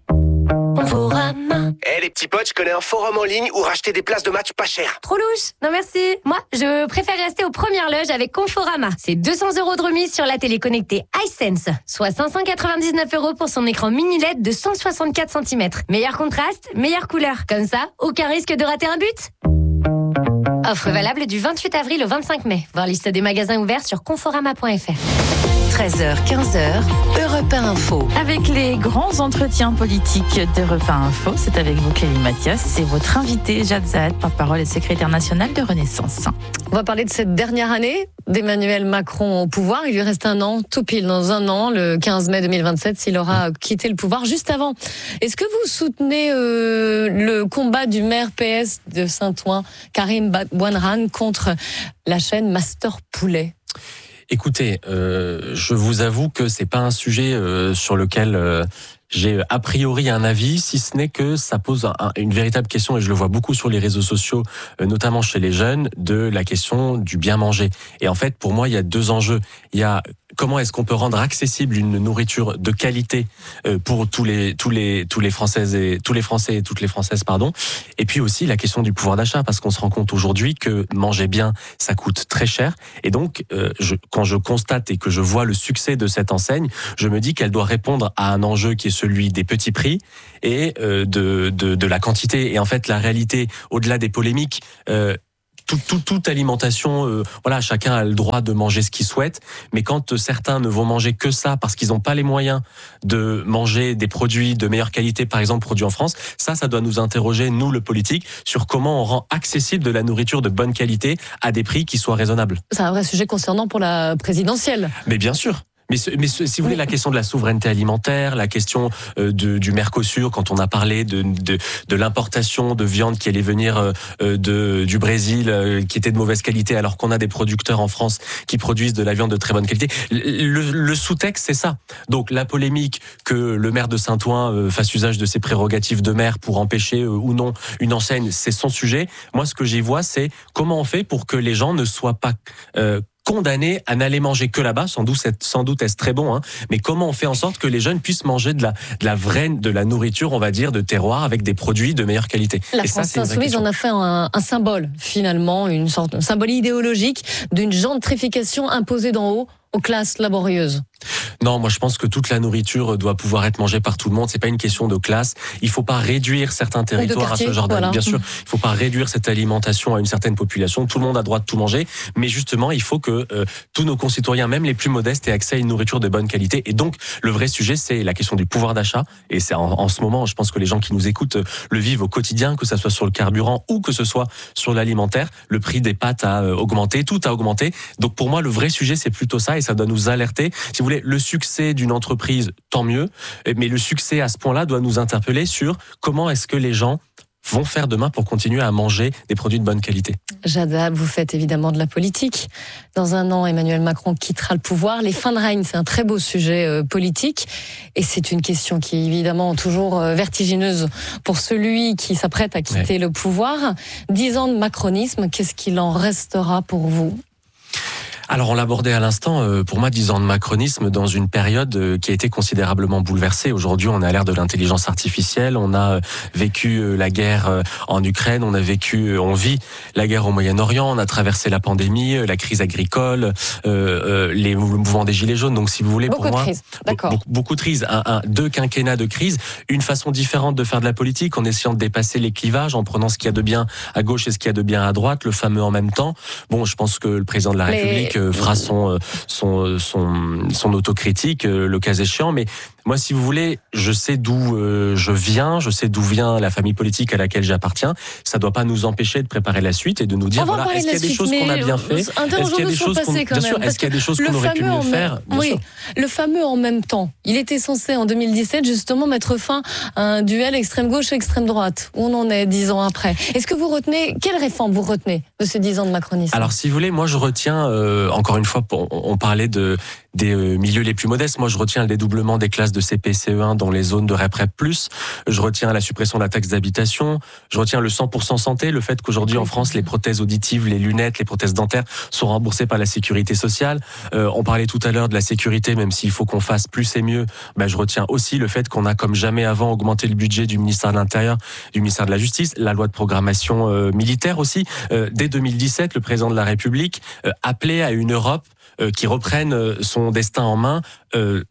Conforama. Eh hey, les petits potes, je connais un forum en ligne où racheter des places de match pas cher. Trop louche. Non merci. Moi, je préfère rester aux premières loges avec Conforama. C'est deux cents euros de remise sur la télé connectée iSense, soit cinq cent quatre-vingt-dix-neuf euros pour son écran mini L E D de cent soixante-quatre centimètres. Meilleur contraste, meilleure couleur. Comme ça, aucun risque de rater un but. Offre valable du vingt-huit avril au vingt-cinq mai. Voir liste des magasins ouverts sur conforama point f r. treize heures, quinze heures, Europe un Info. Avec les grands entretiens politiques d'Europe un Info, c'est avec vous Clélie Mathias, c'est votre invité Jade Zahed, porte-parole et secrétaire nationale de Renaissance. On va parler de cette dernière année d'Emmanuel Macron au pouvoir. Il lui reste un an, tout pile dans un an, le quinze mai deux mille vingt-sept, s'il aura quitté le pouvoir juste avant. Est-ce que vous soutenez euh, le combat du maire P S de Saint-Ouen, Karim Bouanran, contre la chaîne Master Poulet ? Écoutez, euh, je vous avoue que c'est pas un sujet euh, sur lequel euh, j'ai a priori un avis, si ce n'est que ça pose un, une véritable question, et je le vois beaucoup sur les réseaux sociaux, euh, notamment chez les jeunes, de la question du bien manger. Et en fait, pour moi, il y a deux enjeux. Il y a comment est-ce qu'on peut rendre accessible une nourriture de qualité euh, pour tous les tous les tous les Françaises et tous les Français et toutes les Françaises, pardon. Et puis aussi la question du pouvoir d'achat, parce qu'on se rend compte aujourd'hui que manger bien, ça coûte très cher. Et donc, euh, je, quand je constate et que je vois le succès de cette enseigne, je me dis qu'elle doit répondre à un enjeu qui est celui des petits prix et euh, de, de de la quantité. Et en fait, la réalité, au-delà des polémiques, euh, Toute, toute, toute alimentation, euh, voilà, chacun a le droit de manger ce qu'il souhaite, mais quand euh, certains ne vont manger que ça parce qu'ils n'ont pas les moyens de manger des produits de meilleure qualité, par exemple produits en France, ça, ça doit nous interroger, nous, le politique, sur comment on rend accessible de la nourriture de bonne qualité à des prix qui soient raisonnables. C'est un vrai sujet concernant pour la présidentielle. Mais bien sûr. Mais, ce, mais ce, si vous voulez, la question de la souveraineté alimentaire, la question euh, de, du Mercosur, quand on a parlé de, de, de l'importation de viande qui allait venir euh, de, du Brésil, euh, qui était de mauvaise qualité, alors qu'on a des producteurs en France qui produisent de la viande de très bonne qualité. Le, le sous-texte, c'est ça. Donc la polémique que le maire de Saint-Ouen euh, fasse usage de ses prérogatives de maire pour empêcher euh, ou non une enseigne, c'est son sujet. Moi, ce que j'y vois, c'est comment on fait pour que les gens ne soient pas euh, condamnés à n'aller manger que là-bas, sans doute, sans doute est-ce très bon, hein, mais comment on fait en sorte que les jeunes puissent manger de la, de la vraie, de la nourriture, on va dire, de terroir, avec des produits de meilleure qualité. La Et France ça, insoumise en a fait un, un symbole, finalement, une sorte de symbole idéologique d'une gentrification imposée d'en haut aux classes laborieuses. Non, moi je pense que toute la nourriture doit pouvoir être mangée par tout le monde. C'est pas une question de classe. Il faut pas réduire certains territoires quartier, à ce genre voilà. Bien sûr, il faut pas réduire cette alimentation à une certaine population. Tout le monde a droit de tout manger, mais justement, il faut que euh, tous nos concitoyens, même les plus modestes, aient accès à une nourriture de bonne qualité. Et donc, le vrai sujet, c'est la question du pouvoir d'achat. Et c'est en, en ce moment, je pense que les gens qui nous écoutent le vivent au quotidien, que ça soit sur le carburant ou que ce soit sur l'alimentaire. Le prix des pâtes a euh, augmenté, tout a augmenté. Donc pour moi, le vrai sujet, c'est plutôt ça, et ça doit nous alerter. Si vous voulez, le succès d'une entreprise, tant mieux, mais le succès à ce point-là doit nous interpeller sur comment est-ce que les gens vont faire demain pour continuer à manger des produits de bonne qualité. Jada, vous faites évidemment de la politique. Dans un an, Emmanuel Macron quittera le pouvoir. Les fins de règne, c'est un très beau sujet euh, politique. Et c'est une question qui est évidemment toujours euh, vertigineuse pour celui qui s'apprête à quitter ouais. le pouvoir. Dix ans de macronisme, qu'est-ce qu'il en restera pour vous ? Alors on l'abordait à l'instant, euh, pour moi dix ans de macronisme dans une période euh, qui a été considérablement bouleversée. Aujourd'hui on est à l'ère de l'intelligence artificielle, on a euh, vécu euh, la guerre euh, en Ukraine, on a vécu, euh, on vit la guerre au Moyen-Orient, on a traversé la pandémie, euh, la crise agricole, euh, euh, les mouvements des gilets jaunes. Donc si vous voulez, beaucoup pour moi, de crises. D'accord. Beaucoup, beaucoup de crises, un, un, deux quinquennats de crise, une façon différente de faire de la politique en essayant de dépasser les clivages, en prenant ce qu'il y a de bien à gauche et ce qu'il y a de bien à droite, le fameux en même temps. Bon, je pense que le président de la Mais... République fera son, son, son, son autocritique, le cas échéant, mais moi, si vous voulez, je sais d'où euh, je viens, je sais d'où vient la famille politique à laquelle j'appartiens. Ça ne doit pas nous empêcher de préparer la suite et de nous dire, voilà, est-ce qu'il y a des choses qu'on a bien fait ? Est-ce qu'il y a des choses qu'on, bien sûr, est-ce qu'il y a des choses qu'on aurait pu mieux faire ? Oui, le fameux en même temps. Il était censé, en deux mille dix-sept, justement, mettre fin à un duel extrême-gauche, extrême-droite. Où on en est dix ans après. Est-ce que vous retenez, quelle réforme vous retenez de ces dix ans de macronisme ? Alors, si vous voulez, moi, je retiens, euh, encore une fois, on, on parlait de des euh, milieux les plus modestes. Moi, je retiens le dédoublement des classes de C P C E un dans les zones de REP-REP plus. Je retiens la suppression de la taxe d'habitation. Je retiens le cent pour cent santé, le fait qu'aujourd'hui en France, les prothèses auditives, les lunettes, les prothèses dentaires sont remboursées par la sécurité sociale. Euh, on parlait tout à l'heure de la sécurité, même s'il faut qu'on fasse plus et mieux. Ben, je retiens aussi le fait qu'on a comme jamais avant augmenté le budget du ministère de l'Intérieur, du ministère de la Justice, la loi de programmation euh, militaire aussi. Euh, dès deux mille dix-sept, le président de la République euh, appelait à une Europe euh, qui reprenne euh, son destin en main. Euh,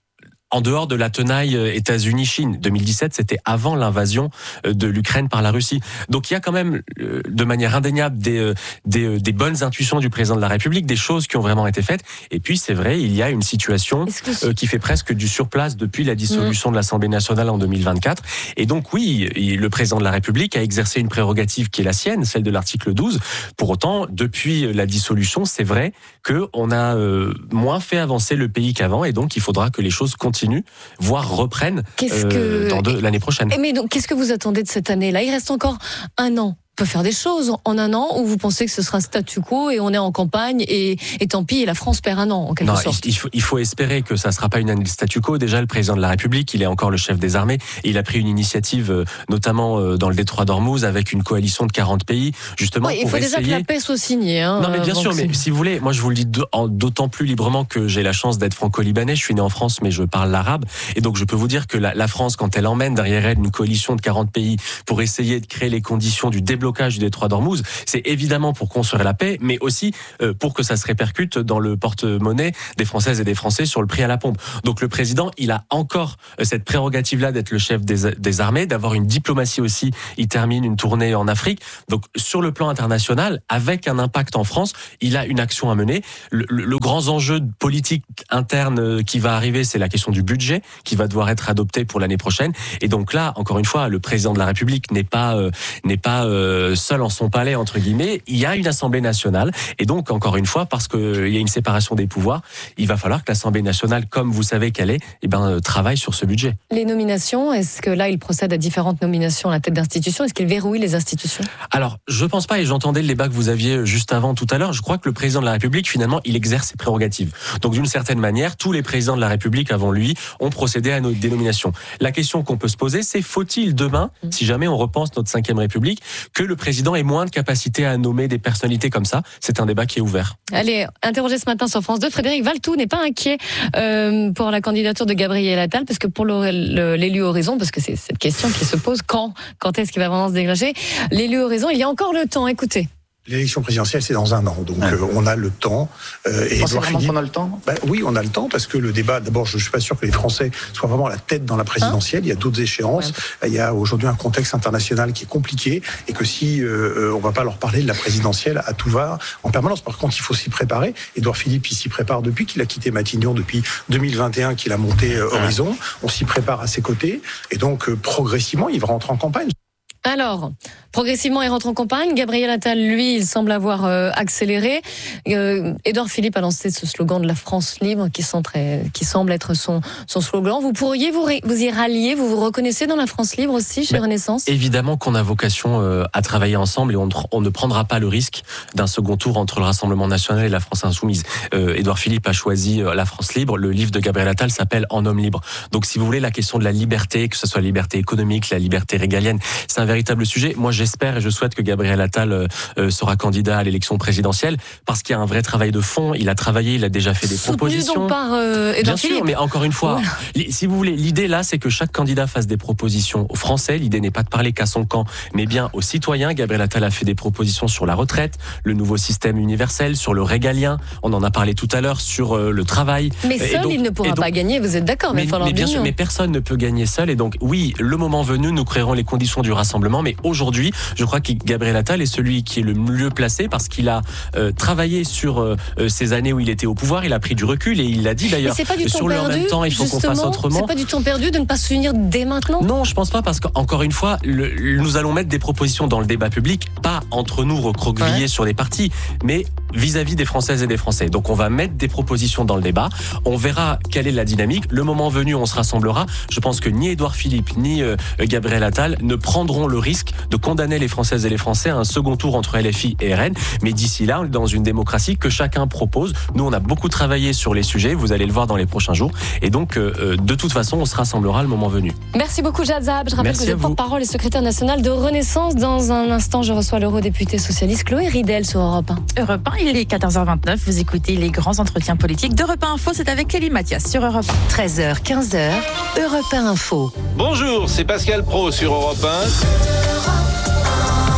en dehors de la tenaille États-Unis-Chine. deux mille dix-sept, c'était avant l'invasion de l'Ukraine par la Russie. Donc il y a quand même, de manière indéniable, des, des, des bonnes intuitions du président de la République, des choses qui ont vraiment été faites. Et puis c'est vrai, il y a une situation euh, qui fait presque du surplace depuis la dissolution mmh. de l'Assemblée nationale en deux mille vingt-quatre. Et donc oui, le président de la République a exercé une prérogative qui est la sienne, celle de l'article douze. Pour autant, depuis la dissolution, c'est vrai qu'on a euh, moins fait avancer le pays qu'avant, et donc il faudra que les choses continuent. Continue, voire reprennent euh, que... dans de, l'année prochaine. Mais donc, qu'est-ce que vous attendez de cette année-là ? Il reste encore un an. On peut faire des choses en un an, ou vous pensez que ce sera statu quo et on est en campagne et, et tant pis, et la France perd un an en quelque non, sorte. Il faut, il faut espérer que ça ne sera pas une année de statu quo. Déjà, le président de la République, il est encore le chef des armées, et il a pris une initiative, notamment dans le détroit d'Ormuz, avec une coalition de quarante pays, justement ouais, pour il faut essayer... déjà que la paix soit signée. Hein, non, mais bien sûr, c'est... mais si vous voulez, moi je vous le dis d'autant plus librement que j'ai la chance d'être franco-libanais. Je suis né en France, mais je parle l'arabe, et donc je peux vous dire que la, la France, quand elle emmène derrière elle une coalition de quarante pays pour essayer de créer les conditions du déblocage du détroit d'Ormuz, c'est évidemment pour construire la paix, mais aussi pour que ça se répercute dans le porte-monnaie des Françaises et des Français sur le prix à la pompe. Donc le président, il a encore cette prérogative-là d'être le chef des, des armées, d'avoir une diplomatie aussi. Il termine une tournée en Afrique. Donc sur le plan international, avec un impact en France, il a une action à mener. Le, le, le grand enjeu politique interne qui va arriver, c'est la question du budget qui va devoir être adopté pour l'année prochaine. Et donc là, encore une fois, le président de la République n'est pas, euh, n'est pas euh, seul en son palais, entre guillemets. Il y a une Assemblée nationale, et donc encore une fois, parce qu'il y a une séparation des pouvoirs, il va falloir que l'Assemblée nationale, comme vous savez qu'elle est, eh ben, travaille sur ce budget. Les nominations, est-ce que là il procède à différentes nominations à la tête d'institutions ? Est-ce qu'il verrouille les institutions ? Alors, je pense pas, et j'entendais le débat que vous aviez juste avant tout à l'heure, je crois que le président de la République, finalement, il exerce ses prérogatives. Donc d'une certaine manière, tous les présidents de la République avant lui ont procédé à nos dénominations. La question qu'on peut se poser, c'est faut-il demain, si jamais on repense notre cinquième République, que le président ait moins de capacité à nommer des personnalités comme ça ? C'est un débat qui est ouvert. Allez, interrogé ce matin sur France deux, Frédéric Valletoux n'est pas inquiet euh, pour la candidature de Gabriel Attal, parce que pour l'élu Horizon, parce que c'est cette question qui se pose, quand, quand est-ce qu'il va vraiment se dégager ? L'élu Horizon, il y a encore le temps, écoutez. L'élection présidentielle, c'est dans un an, donc ouais. euh, on a le temps. Euh, et Édouard Philippe, on a le temps. Ben, oui, on a le temps, parce que le débat, d'abord, je ne suis pas sûr que les Français soient vraiment à la tête dans la présidentielle. Hein il y a d'autres échéances. Ouais. Il y a aujourd'hui un contexte international qui est compliqué, et que si euh, on ne va pas leur parler de la présidentielle à tout va en permanence. Par contre, il faut s'y préparer. Édouard Philippe, il s'y prépare depuis qu'il a quitté Matignon, depuis deux mille vingt et un qu'il a monté euh, Horizon. Ouais. On s'y prépare à ses côtés, et donc euh, progressivement, il va rentrer en campagne. Alors, progressivement, il rentre en campagne. Gabriel Attal, lui, il semble avoir euh, accéléré. Euh, Édouard Philippe a lancé ce slogan de la France libre qui, très, qui semble être son, son slogan. Vous pourriez vous, vous y rallier, vous vous reconnaissez dans la France libre aussi, chez ben, Renaissance ? Évidemment qu'on a vocation euh, à travailler ensemble, et on, on ne prendra pas le risque d'un second tour entre le Rassemblement national et la France insoumise. Euh, Édouard Philippe a choisi euh, la France libre. Le livre de Gabriel Attal s'appelle En homme libre. Donc si vous voulez, la question de la liberté, que ce soit la liberté économique, la liberté régalienne, c'est un véritable sujet. Moi, j'espère et je souhaite que Gabriel Attal euh, sera candidat à l'élection présidentielle, parce qu'il y a un vrai travail de fond. Il a travaillé, il a déjà fait des Soutenu propositions. Donc par euh, Édouard Bien sûr, Philippe. Mais encore une fois, voilà. Si vous voulez, l'idée là, c'est que chaque candidat fasse des propositions aux Français. L'idée n'est pas de parler qu'à son camp, mais bien aux citoyens. Gabriel Attal a fait des propositions sur la retraite, le nouveau système universel, sur le régalien. On en a parlé tout à l'heure, sur euh, le travail. Mais seul, donc, il ne pourra donc, pas gagner. Vous êtes d'accord ? Mais, mais, mais bien sûr, mais personne ne peut gagner seul. Et donc, oui, le moment venu, nous créerons les conditions du rassemblement. Mais aujourd'hui, je crois que Gabriel Attal est celui qui est le mieux placé, parce qu'il a euh, travaillé sur euh, ces années où il était au pouvoir. Il a pris du recul, et il l'a dit d'ailleurs. Mais c'est pas du sur temps le perdu, en même temps, il faut qu'on fasse autrement. C'est pas du temps perdu de ne pas se unir dès maintenant ? Non, je pense pas, parce qu'encore une fois, le, nous allons mettre des propositions dans le débat public, pas entre nous recroquevillés ouais. sur les partis, mais vis-à-vis des Françaises et des Français. Donc on va mettre des propositions dans le débat, on verra quelle est la dynamique. Le moment venu, on se rassemblera. Je pense que ni Édouard Philippe ni euh, Gabriel Attal ne prendront le risque de condamner les Françaises et les Français à un second tour entre L F I et R N. Mais d'ici là, on est dans une démocratie que chacun propose. Nous, on a beaucoup travaillé sur les sujets, vous allez le voir dans les prochains jours. Et donc, euh, de toute façon, on se rassemblera le moment venu. Merci beaucoup, Jad Zahab. Je rappelle Merci que vous êtes porte-parole et secrétaire national de Renaissance. Dans un instant, je reçois l'eurodéputée socialiste Chloé Ridel sur Europe un. Europe un, il est quatorze heures vingt-neuf. Vous écoutez les grands entretiens politiques d'Europe un Info. C'est avec Kelly Mathias sur Europe un. treize heures, quinze heures, Europe un Info. Bonjour, c'est Pascal Pro sur Europe un.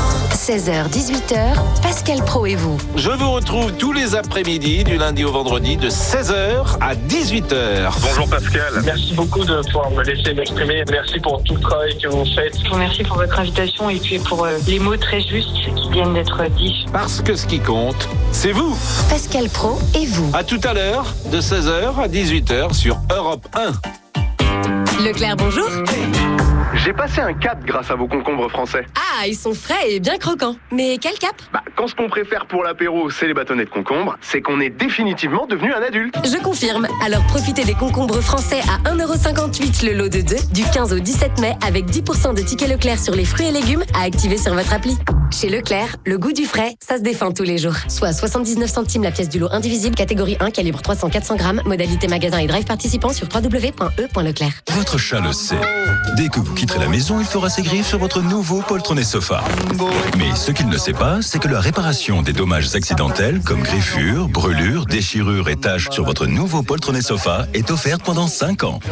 seize heures dix-huit heures, Pascal Pro et vous. Je vous retrouve tous les après-midi, du lundi au vendredi, de seize heures à dix-huit heures. Bonjour Pascal, merci beaucoup de pouvoir me laisser m'exprimer. Merci pour tout le travail que vous faites. Je vous remercie pour votre invitation et puis pour euh, les mots très justes qui viennent d'être dits. Parce que ce qui compte, c'est vous. Pascal Pro et vous. À tout à l'heure, de seize heures à dix-huit heures sur Europe un. Leclerc, bonjour. J'ai passé un cap grâce à vos concombres français. Ah, ils sont frais et bien croquants. Mais quel cap? Bah, quand ce qu'on préfère pour l'apéro, c'est les bâtonnets de concombre, c'est qu'on est définitivement devenu un adulte. Je confirme. Alors profitez des concombres français à un euro cinquante-huit le lot de deux du quinze au dix-sept mai avec dix pour cent de tickets Leclerc sur les fruits et légumes à activer sur votre appli. Chez Leclerc, le goût du frais, ça se défend tous les jours. Soit soixante-dix-neuf centimes la pièce du lot indivisible, catégorie un, calibre trois cents à quatre cents grammes, modalité magasin et drive participant sur w w w point e point leclerc. Votre chat le sait. Dès que vous quitterez la maison, il fera ses griffes sur votre nouveau poltronnet sofa. Mais ce qu'il ne sait pas, c'est que la réparation des dommages accidentels, comme griffures, brûlures, déchirures et taches sur votre nouveau poltronnet sofa est offerte pendant cinq ans.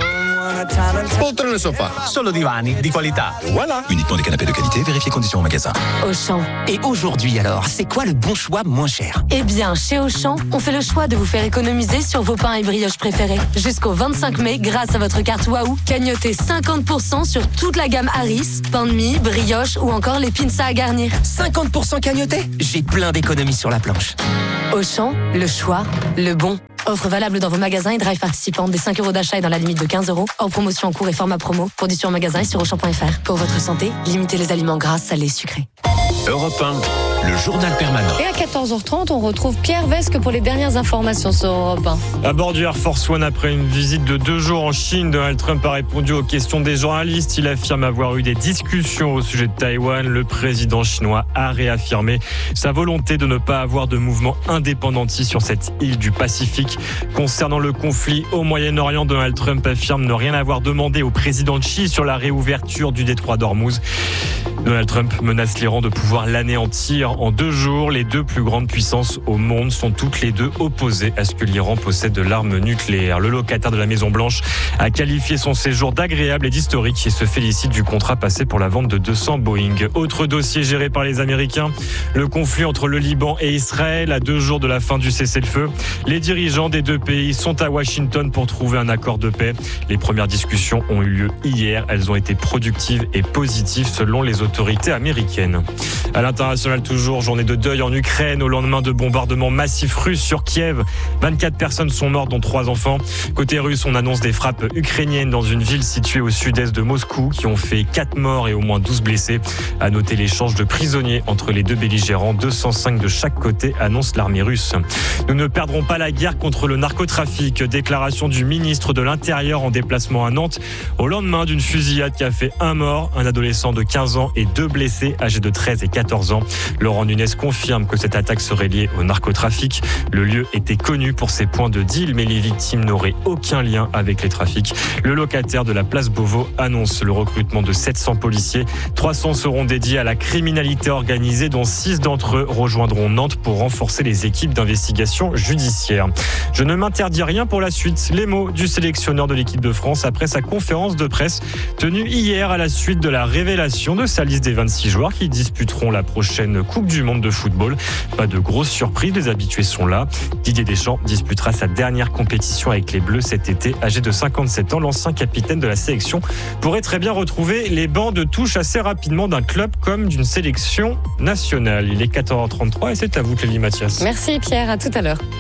Poltrone sofa, solo divani di qualità. Voilà. Uniquement des canapés de qualité, vérifiez conditions en magasin. Auchan. Et aujourd'hui alors, c'est quoi le bon choix moins cher? Eh bien, chez Auchan, on fait le choix de vous faire économiser sur vos pains et brioches préférés. Jusqu'au vingt-cinq mai, grâce à votre carte Waouh, cagnotez cinquante pour cent sur toute la gamme Harris, pain de mie, brioche ou encore les pinces à garnir. cinquante pour cent cagnoté? J'ai plein d'économies sur la planche. Auchan, le choix, le bon. Offre valable dans vos magasins et drive participants des cinq euros d'achat et dans la limite de quinze euros. Hors promotion en cours et format promo. Conditions en magasin et sur auchan point f r. Pour votre santé, limitez les aliments gras, salés, sucrés. Europe un, le journal permanent. Et à quatorze heures trente, on retrouve Pierre Vesque pour les dernières informations sur Europe un. À bord du Air Force One, après une visite de deux jours en Chine, Donald Trump a répondu aux questions des journalistes. Il affirme avoir eu des discussions au sujet de Taïwan. Le président chinois a réaffirmé sa volonté de ne pas avoir de mouvement indépendantiste sur cette île du Pacifique. Concernant le conflit au Moyen-Orient, Donald Trump affirme ne rien avoir demandé au président Xi sur la réouverture du détroit d'Ormuz. Donald Trump menace l'Iran de pouvoir l'anéantir en deux jours. Les deux plus grandes puissances au monde sont toutes les deux opposées à ce que l'Iran possède de l'arme nucléaire. Le locataire de la Maison-Blanche a qualifié son séjour d'agréable et d'historique et se félicite du contrat passé pour la vente de deux cents Boeing. Autre dossier géré par les Américains, le conflit entre le Liban et Israël à deux jours de la fin du cessez-le-feu. Les dirigeants des deux pays sont à Washington pour trouver un accord de paix. Les premières discussions ont eu lieu hier. Elles ont été productives et positives selon les autorités américaines. À l'international toujours, journée de deuil en Ukraine au lendemain de bombardements massifs russes sur Kiev. vingt-quatre personnes sont mortes, dont trois enfants. Côté russe, on annonce des frappes ukrainiennes dans une ville située au sud-est de Moscou qui ont fait quatre morts et au moins douze blessés. À noter l'échange de prisonniers entre les deux belligérants, deux cent cinq de chaque côté, annonce l'armée russe. Nous ne perdrons pas la guerre contre le narcotrafic. Déclaration du ministre de l'Intérieur en déplacement à Nantes au lendemain d'une fusillade qui a fait un mort, un adolescent de quinze ans et deux blessés âgés de treize et quatorze ans. Laurent Nunez confirme que cette attaque serait liée au narcotrafic. Le lieu était connu pour ses points de deal, mais les victimes n'auraient aucun lien avec les trafics. Le locataire de la place Beauvau annonce le recrutement de sept cents policiers. trois cents seront dédiés à la criminalité organisée, dont six d'entre eux rejoindront Nantes pour renforcer les équipes d'investigation judiciaire. Je ne m'interdis rien pour la suite. Les mots du sélectionneur de l'équipe de France après sa conférence de presse tenue hier à la suite de la révélation de sa liste des vingt-six joueurs qui disputeront la prochaine Coupe du Monde de football. Pas de grosse surprise, les habitués sont là. Didier Deschamps disputera sa dernière compétition avec les Bleus cet été. Âgé de cinquante-sept ans, l'ancien capitaine de la sélection pourrait très bien retrouver les bancs de touche assez rapidement d'un club comme d'une sélection nationale. Il est quatorze heures trente-trois et c'est à vous Clélie Mathias. Merci Pierre, à tout à l'heure.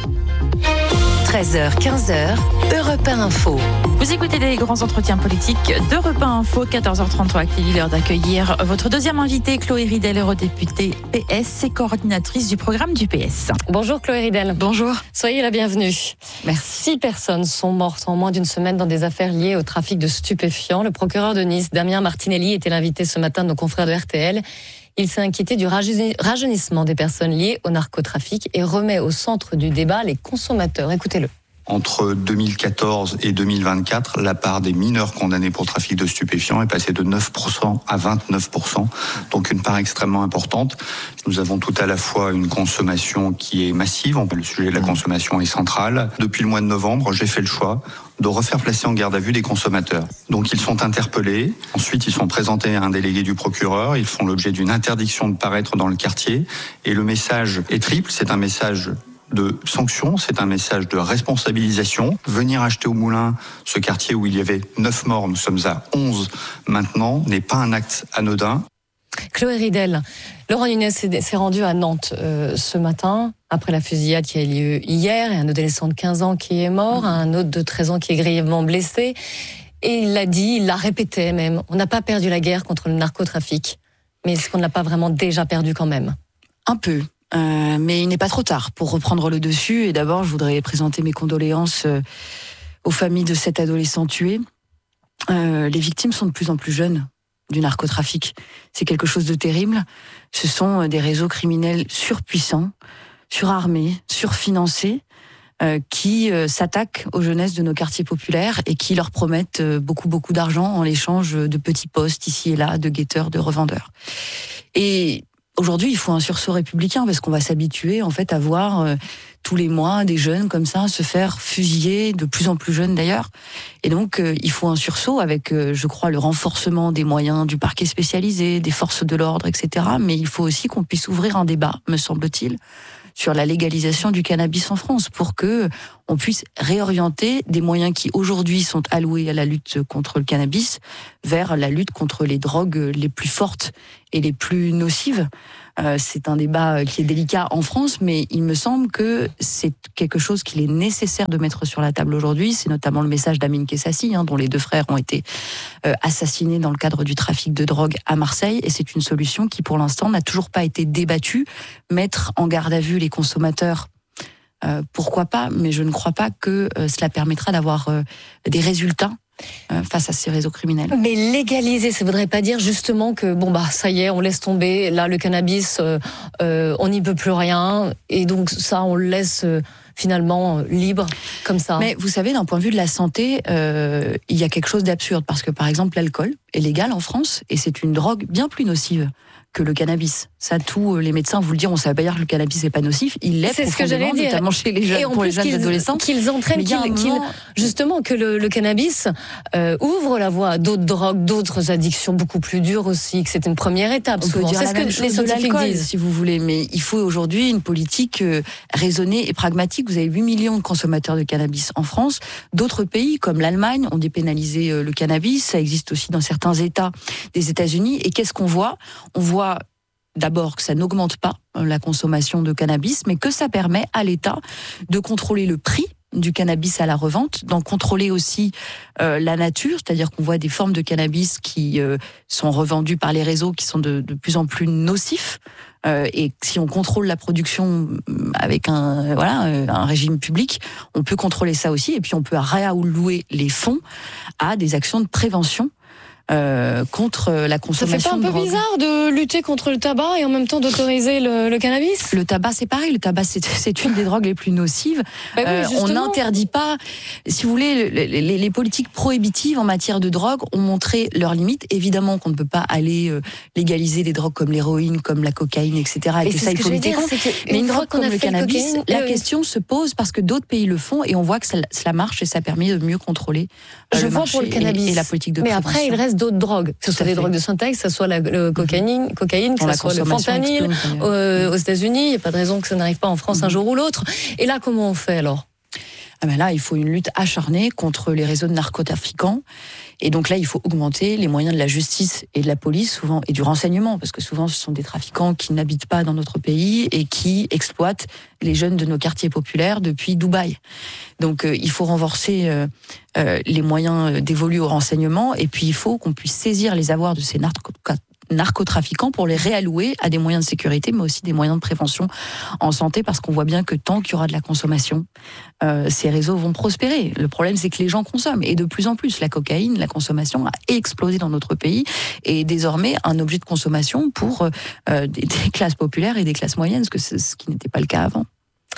treize heures quinze, Europe un Info. Vous écoutez les grands entretiens politiques d'Europe un Info, quatorze heures trente-trois. Clélie, l'heure d'accueillir votre deuxième invitée, Chloé Ridel, eurodéputée P S et coordinatrice du programme du P S. Bonjour Chloé Ridel. Bonjour. Soyez la bienvenue. Merci. Six personnes sont mortes en moins d'une semaine dans des affaires liées au trafic de stupéfiants. Le procureur de Nice, Damien Martinelli, était l'invité ce matin de nos confrères de R T L. Il s'est inquiété du rajeunissement des personnes liées au narcotrafic et remet au centre du débat les consommateurs. Écoutez-le. Entre deux mille quatorze et deux mille vingt-quatre, la part des mineurs condamnés pour trafic de stupéfiants est passée de neuf pour cent à vingt-neuf pour cent, donc une part extrêmement importante. Nous avons tout à la fois une consommation qui est massive, le sujet de la consommation est central. Depuis le mois de novembre, j'ai fait le choix de refaire placer en garde à vue des consommateurs. Donc ils sont interpellés, ensuite ils sont présentés à un délégué du procureur, ils font l'objet d'une interdiction de paraître dans le quartier, et le message est triple, c'est un message de sanction, c'est un message de responsabilisation. Venir acheter au Moulin, ce quartier où il y avait neuf morts, nous sommes à onze maintenant, n'est pas un acte anodin. Chloé Ridel, Laurent Nunez s'est rendu à Nantes euh, ce matin, après la fusillade qui a eu lieu hier, et un adolescent de quinze ans qui est mort, un autre de treize ans qui est grièvement blessé. Et il l'a dit, il l'a répété même, on n'a pas perdu la guerre contre le narcotrafic. Mais est-ce qu'on ne l'a pas vraiment déjà perdu quand même ? Un peu. Euh, mais il n'est pas trop tard pour reprendre le dessus. Et d'abord, je voudrais présenter mes condoléances euh, aux familles de cet adolescent tué. Euh, les victimes sont de plus en plus jeunes du narcotrafic. C'est quelque chose de terrible. Ce sont euh, des réseaux criminels surpuissants, surarmés, surfinancés, euh, qui euh, s'attaquent aux jeunesses de nos quartiers populaires et qui leur promettent euh, beaucoup, beaucoup d'argent en l'échange de petits postes ici et là, de guetteurs, de revendeurs. Et aujourd'hui, il faut un sursaut républicain parce qu'on va s'habituer en fait à voir euh, tous les mois des jeunes comme ça se faire fusiller, de plus en plus jeunes d'ailleurs. Et donc, euh, il faut un sursaut avec, euh, je crois, le renforcement des moyens du parquet spécialisé, des forces de l'ordre, et cetera. Mais il faut aussi qu'on puisse ouvrir un débat, me semble-t-il, sur la légalisation du cannabis en France pour que on puisse réorienter des moyens qui aujourd'hui sont alloués à la lutte contre le cannabis vers la lutte contre les drogues les plus fortes et les plus nocives. Euh, c'est un débat qui est délicat en France, mais il me semble que c'est quelque chose qu'il est nécessaire de mettre sur la table aujourd'hui. C'est notamment le message d'Amine Kessassi, hein, dont les deux frères ont été euh, assassinés dans le cadre du trafic de drogue à Marseille. Et c'est une solution qui, pour l'instant, n'a toujours pas été débattue. Mettre en garde à vue les consommateurs, euh, pourquoi pas, mais je ne crois pas que euh, cela permettra d'avoir euh, des résultats face à ces réseaux criminels. Mais légaliser, ça ne voudrait pas dire justement que bon bah ça y est, on laisse tomber, là le cannabis, euh, euh, on n'y peut plus rien, et donc ça on le laisse euh, finalement libre comme ça. Mais vous savez, d'un point de vue de la santé, euh, il y a quelque chose d'absurde parce que par exemple l'alcool est légal en France et c'est une drogue bien plus nocive que le cannabis. Ça, tous les médecins vous le diront, on ne savait pas dire que le cannabis n'est pas nocif. Il l'est profondément, notamment chez les jeunes, pour les jeunes adolescents. Qu'ils entraînent, qu'ils, moment... qu'ils, justement, que le, le cannabis euh, ouvre la voie à d'autres drogues, d'autres addictions beaucoup plus dures aussi, que c'est une première étape. On peut dire c'est la ce même que chose les scientifiques de disent. Si vous voulez, mais il faut aujourd'hui une politique euh, raisonnée et pragmatique. Vous avez huit millions de consommateurs de cannabis en France. D'autres pays, comme l'Allemagne, ont dépénalisé euh, le cannabis. Ça existe aussi dans certains États des États-Unis. Et qu'est-ce qu'on voit ? On voit d'abord que ça n'augmente pas la consommation de cannabis, mais que ça permet à l'État de contrôler le prix du cannabis à la revente, d'en contrôler aussi euh, la nature, c'est-à-dire qu'on voit des formes de cannabis qui euh, sont revendues par les réseaux qui sont de, de plus en plus nocifs. Euh, et si on contrôle la production avec un voilà un régime public, on peut contrôler ça aussi, et puis on peut réallouer les fonds à des actions de prévention Euh, contre la consommation. Ça fait pas un peu bizarre de lutter contre le tabac et en même temps d'autoriser le, le cannabis ? Le tabac, c'est pareil. Le tabac, c'est, c'est une des drogues les plus nocives. Bah oui, euh, on n'interdit pas. Si vous voulez, les, les, les politiques prohibitives en matière de drogue ont montré leurs limites. Évidemment qu'on ne peut pas aller euh, légaliser des drogues comme l'héroïne, comme la cocaïne, et cetera. Et, et que ça, il faut lutter contre. Mais une drogue comme le cannabis, le la euh... question se pose parce que d'autres pays le font et on voit que ça, cela marche et ça permet de mieux contrôler euh, Je le vois marché pour le cannabis. Et, et la politique de Mais prévention. après, il reste d'autres drogues, que ce soit des drogues de synthèse, que ce soit la le cocaïne, cocaïne, que ce soit le fentanyl. Explose, euh, aux États-Unis, il n'y a pas de raison que ça n'arrive pas en France mmh. un jour ou l'autre. Et là, comment on fait alors ? Ah ben là, il faut une lutte acharnée contre les réseaux de narcotrafiquants. Et donc là, il faut augmenter les moyens de la justice et de la police, souvent, et du renseignement, parce que souvent, ce sont des trafiquants qui n'habitent pas dans notre pays et qui exploitent les jeunes de nos quartiers populaires depuis Dubaï. Donc, euh, il faut renforcer euh, euh, les moyens dévolus au renseignement, et puis il faut qu'on puisse saisir les avoirs de ces narcotrafiquants narcotrafiquants pour les réallouer à des moyens de sécurité, mais aussi des moyens de prévention en santé, parce qu'on voit bien que tant qu'il y aura de la consommation, euh, ces réseaux vont prospérer. Le problème, c'est que les gens consomment, et de plus en plus. La cocaïne, la consommation a explosé dans notre pays, et est désormais un objet de consommation pour euh, des, des classes populaires et des classes moyennes, ce, que ce qui n'était pas le cas avant.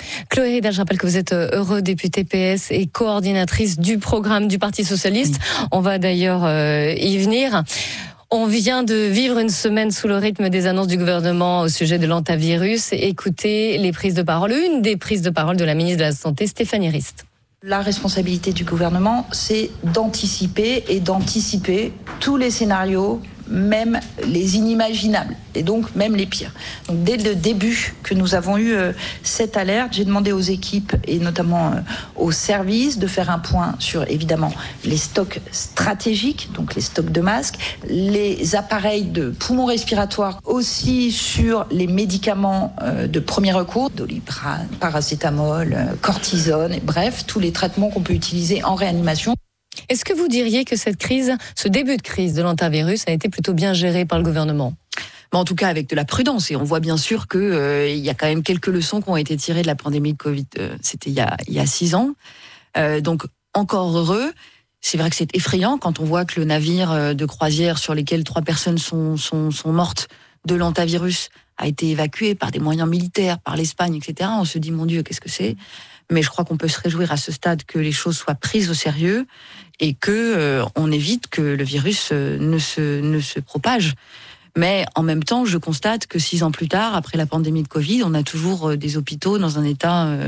Chloé Ridel, je rappelle que vous êtes eurodéputée P S et coordinatrice du programme du Parti Socialiste. Oui. On va d'ailleurs euh, y venir. On vient de vivre une semaine sous le rythme des annonces du gouvernement au sujet de l'hantavirus. Écoutez les prises de parole, une des prises de parole de la ministre de la Santé, Stéphanie Rist. La responsabilité du gouvernement, c'est d'anticiper et d'anticiper tous les scénarios, même les inimaginables, et donc même les pires. Donc dès le début que nous avons eu euh, cette alerte, j'ai demandé aux équipes et notamment euh, aux services de faire un point sur évidemment les stocks stratégiques, donc les stocks de masques, les appareils de poumons respiratoires, aussi sur les médicaments euh, de premier recours, Doliprane, paracétamol, euh, cortisone, bref, tous les traitements qu'on peut utiliser en réanimation. Est-ce que vous diriez que cette crise, ce début de crise de l'hantavirus a été plutôt bien géré par le gouvernement ? En tout cas, avec de la prudence. Et on voit bien sûr qu'il euh, y a quand même quelques leçons qui ont été tirées de la pandémie de Covid. Euh, c'était il y a, il y a six ans. Euh, donc, encore heureux. C'est vrai que c'est effrayant quand on voit que le navire de croisière sur lequel trois personnes sont, sont, sont mortes de l'hantavirus a été évacué par des moyens militaires, par l'Espagne, et cetera. On se dit, mon Dieu, qu'est-ce que c'est ? Mais je crois qu'on peut se réjouir à ce stade que les choses soient prises au sérieux et que euh, on évite que le virus euh, ne se ne se propage. Mais en même temps, je constate que six ans plus tard, après la pandémie de Covid, on a toujours euh, des hôpitaux dans un état, euh,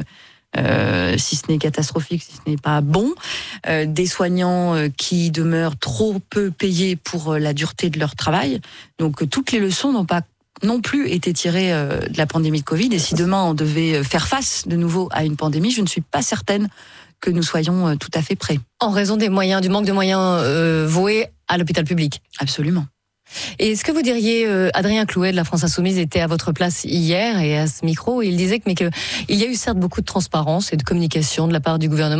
euh, si ce n'est catastrophique, si ce n'est pas bon, euh, des soignants euh, qui demeurent trop peu payés pour euh, la dureté de leur travail. Donc euh, toutes les leçons n'ont pas non plus été tirées euh, de la pandémie de Covid. Et si demain on devait faire face de nouveau à une pandémie, je ne suis pas certaine que nous soyons euh, tout à fait prêts. En raison des moyens, du manque de moyens euh, voués à l'hôpital public. Absolument. Et est-ce que vous diriez, euh, Adrien Clouet de la France Insoumise était à votre place hier et à ce micro, il disait que, mais que il y a eu certes beaucoup de transparence et de communication de la part du gouvernement.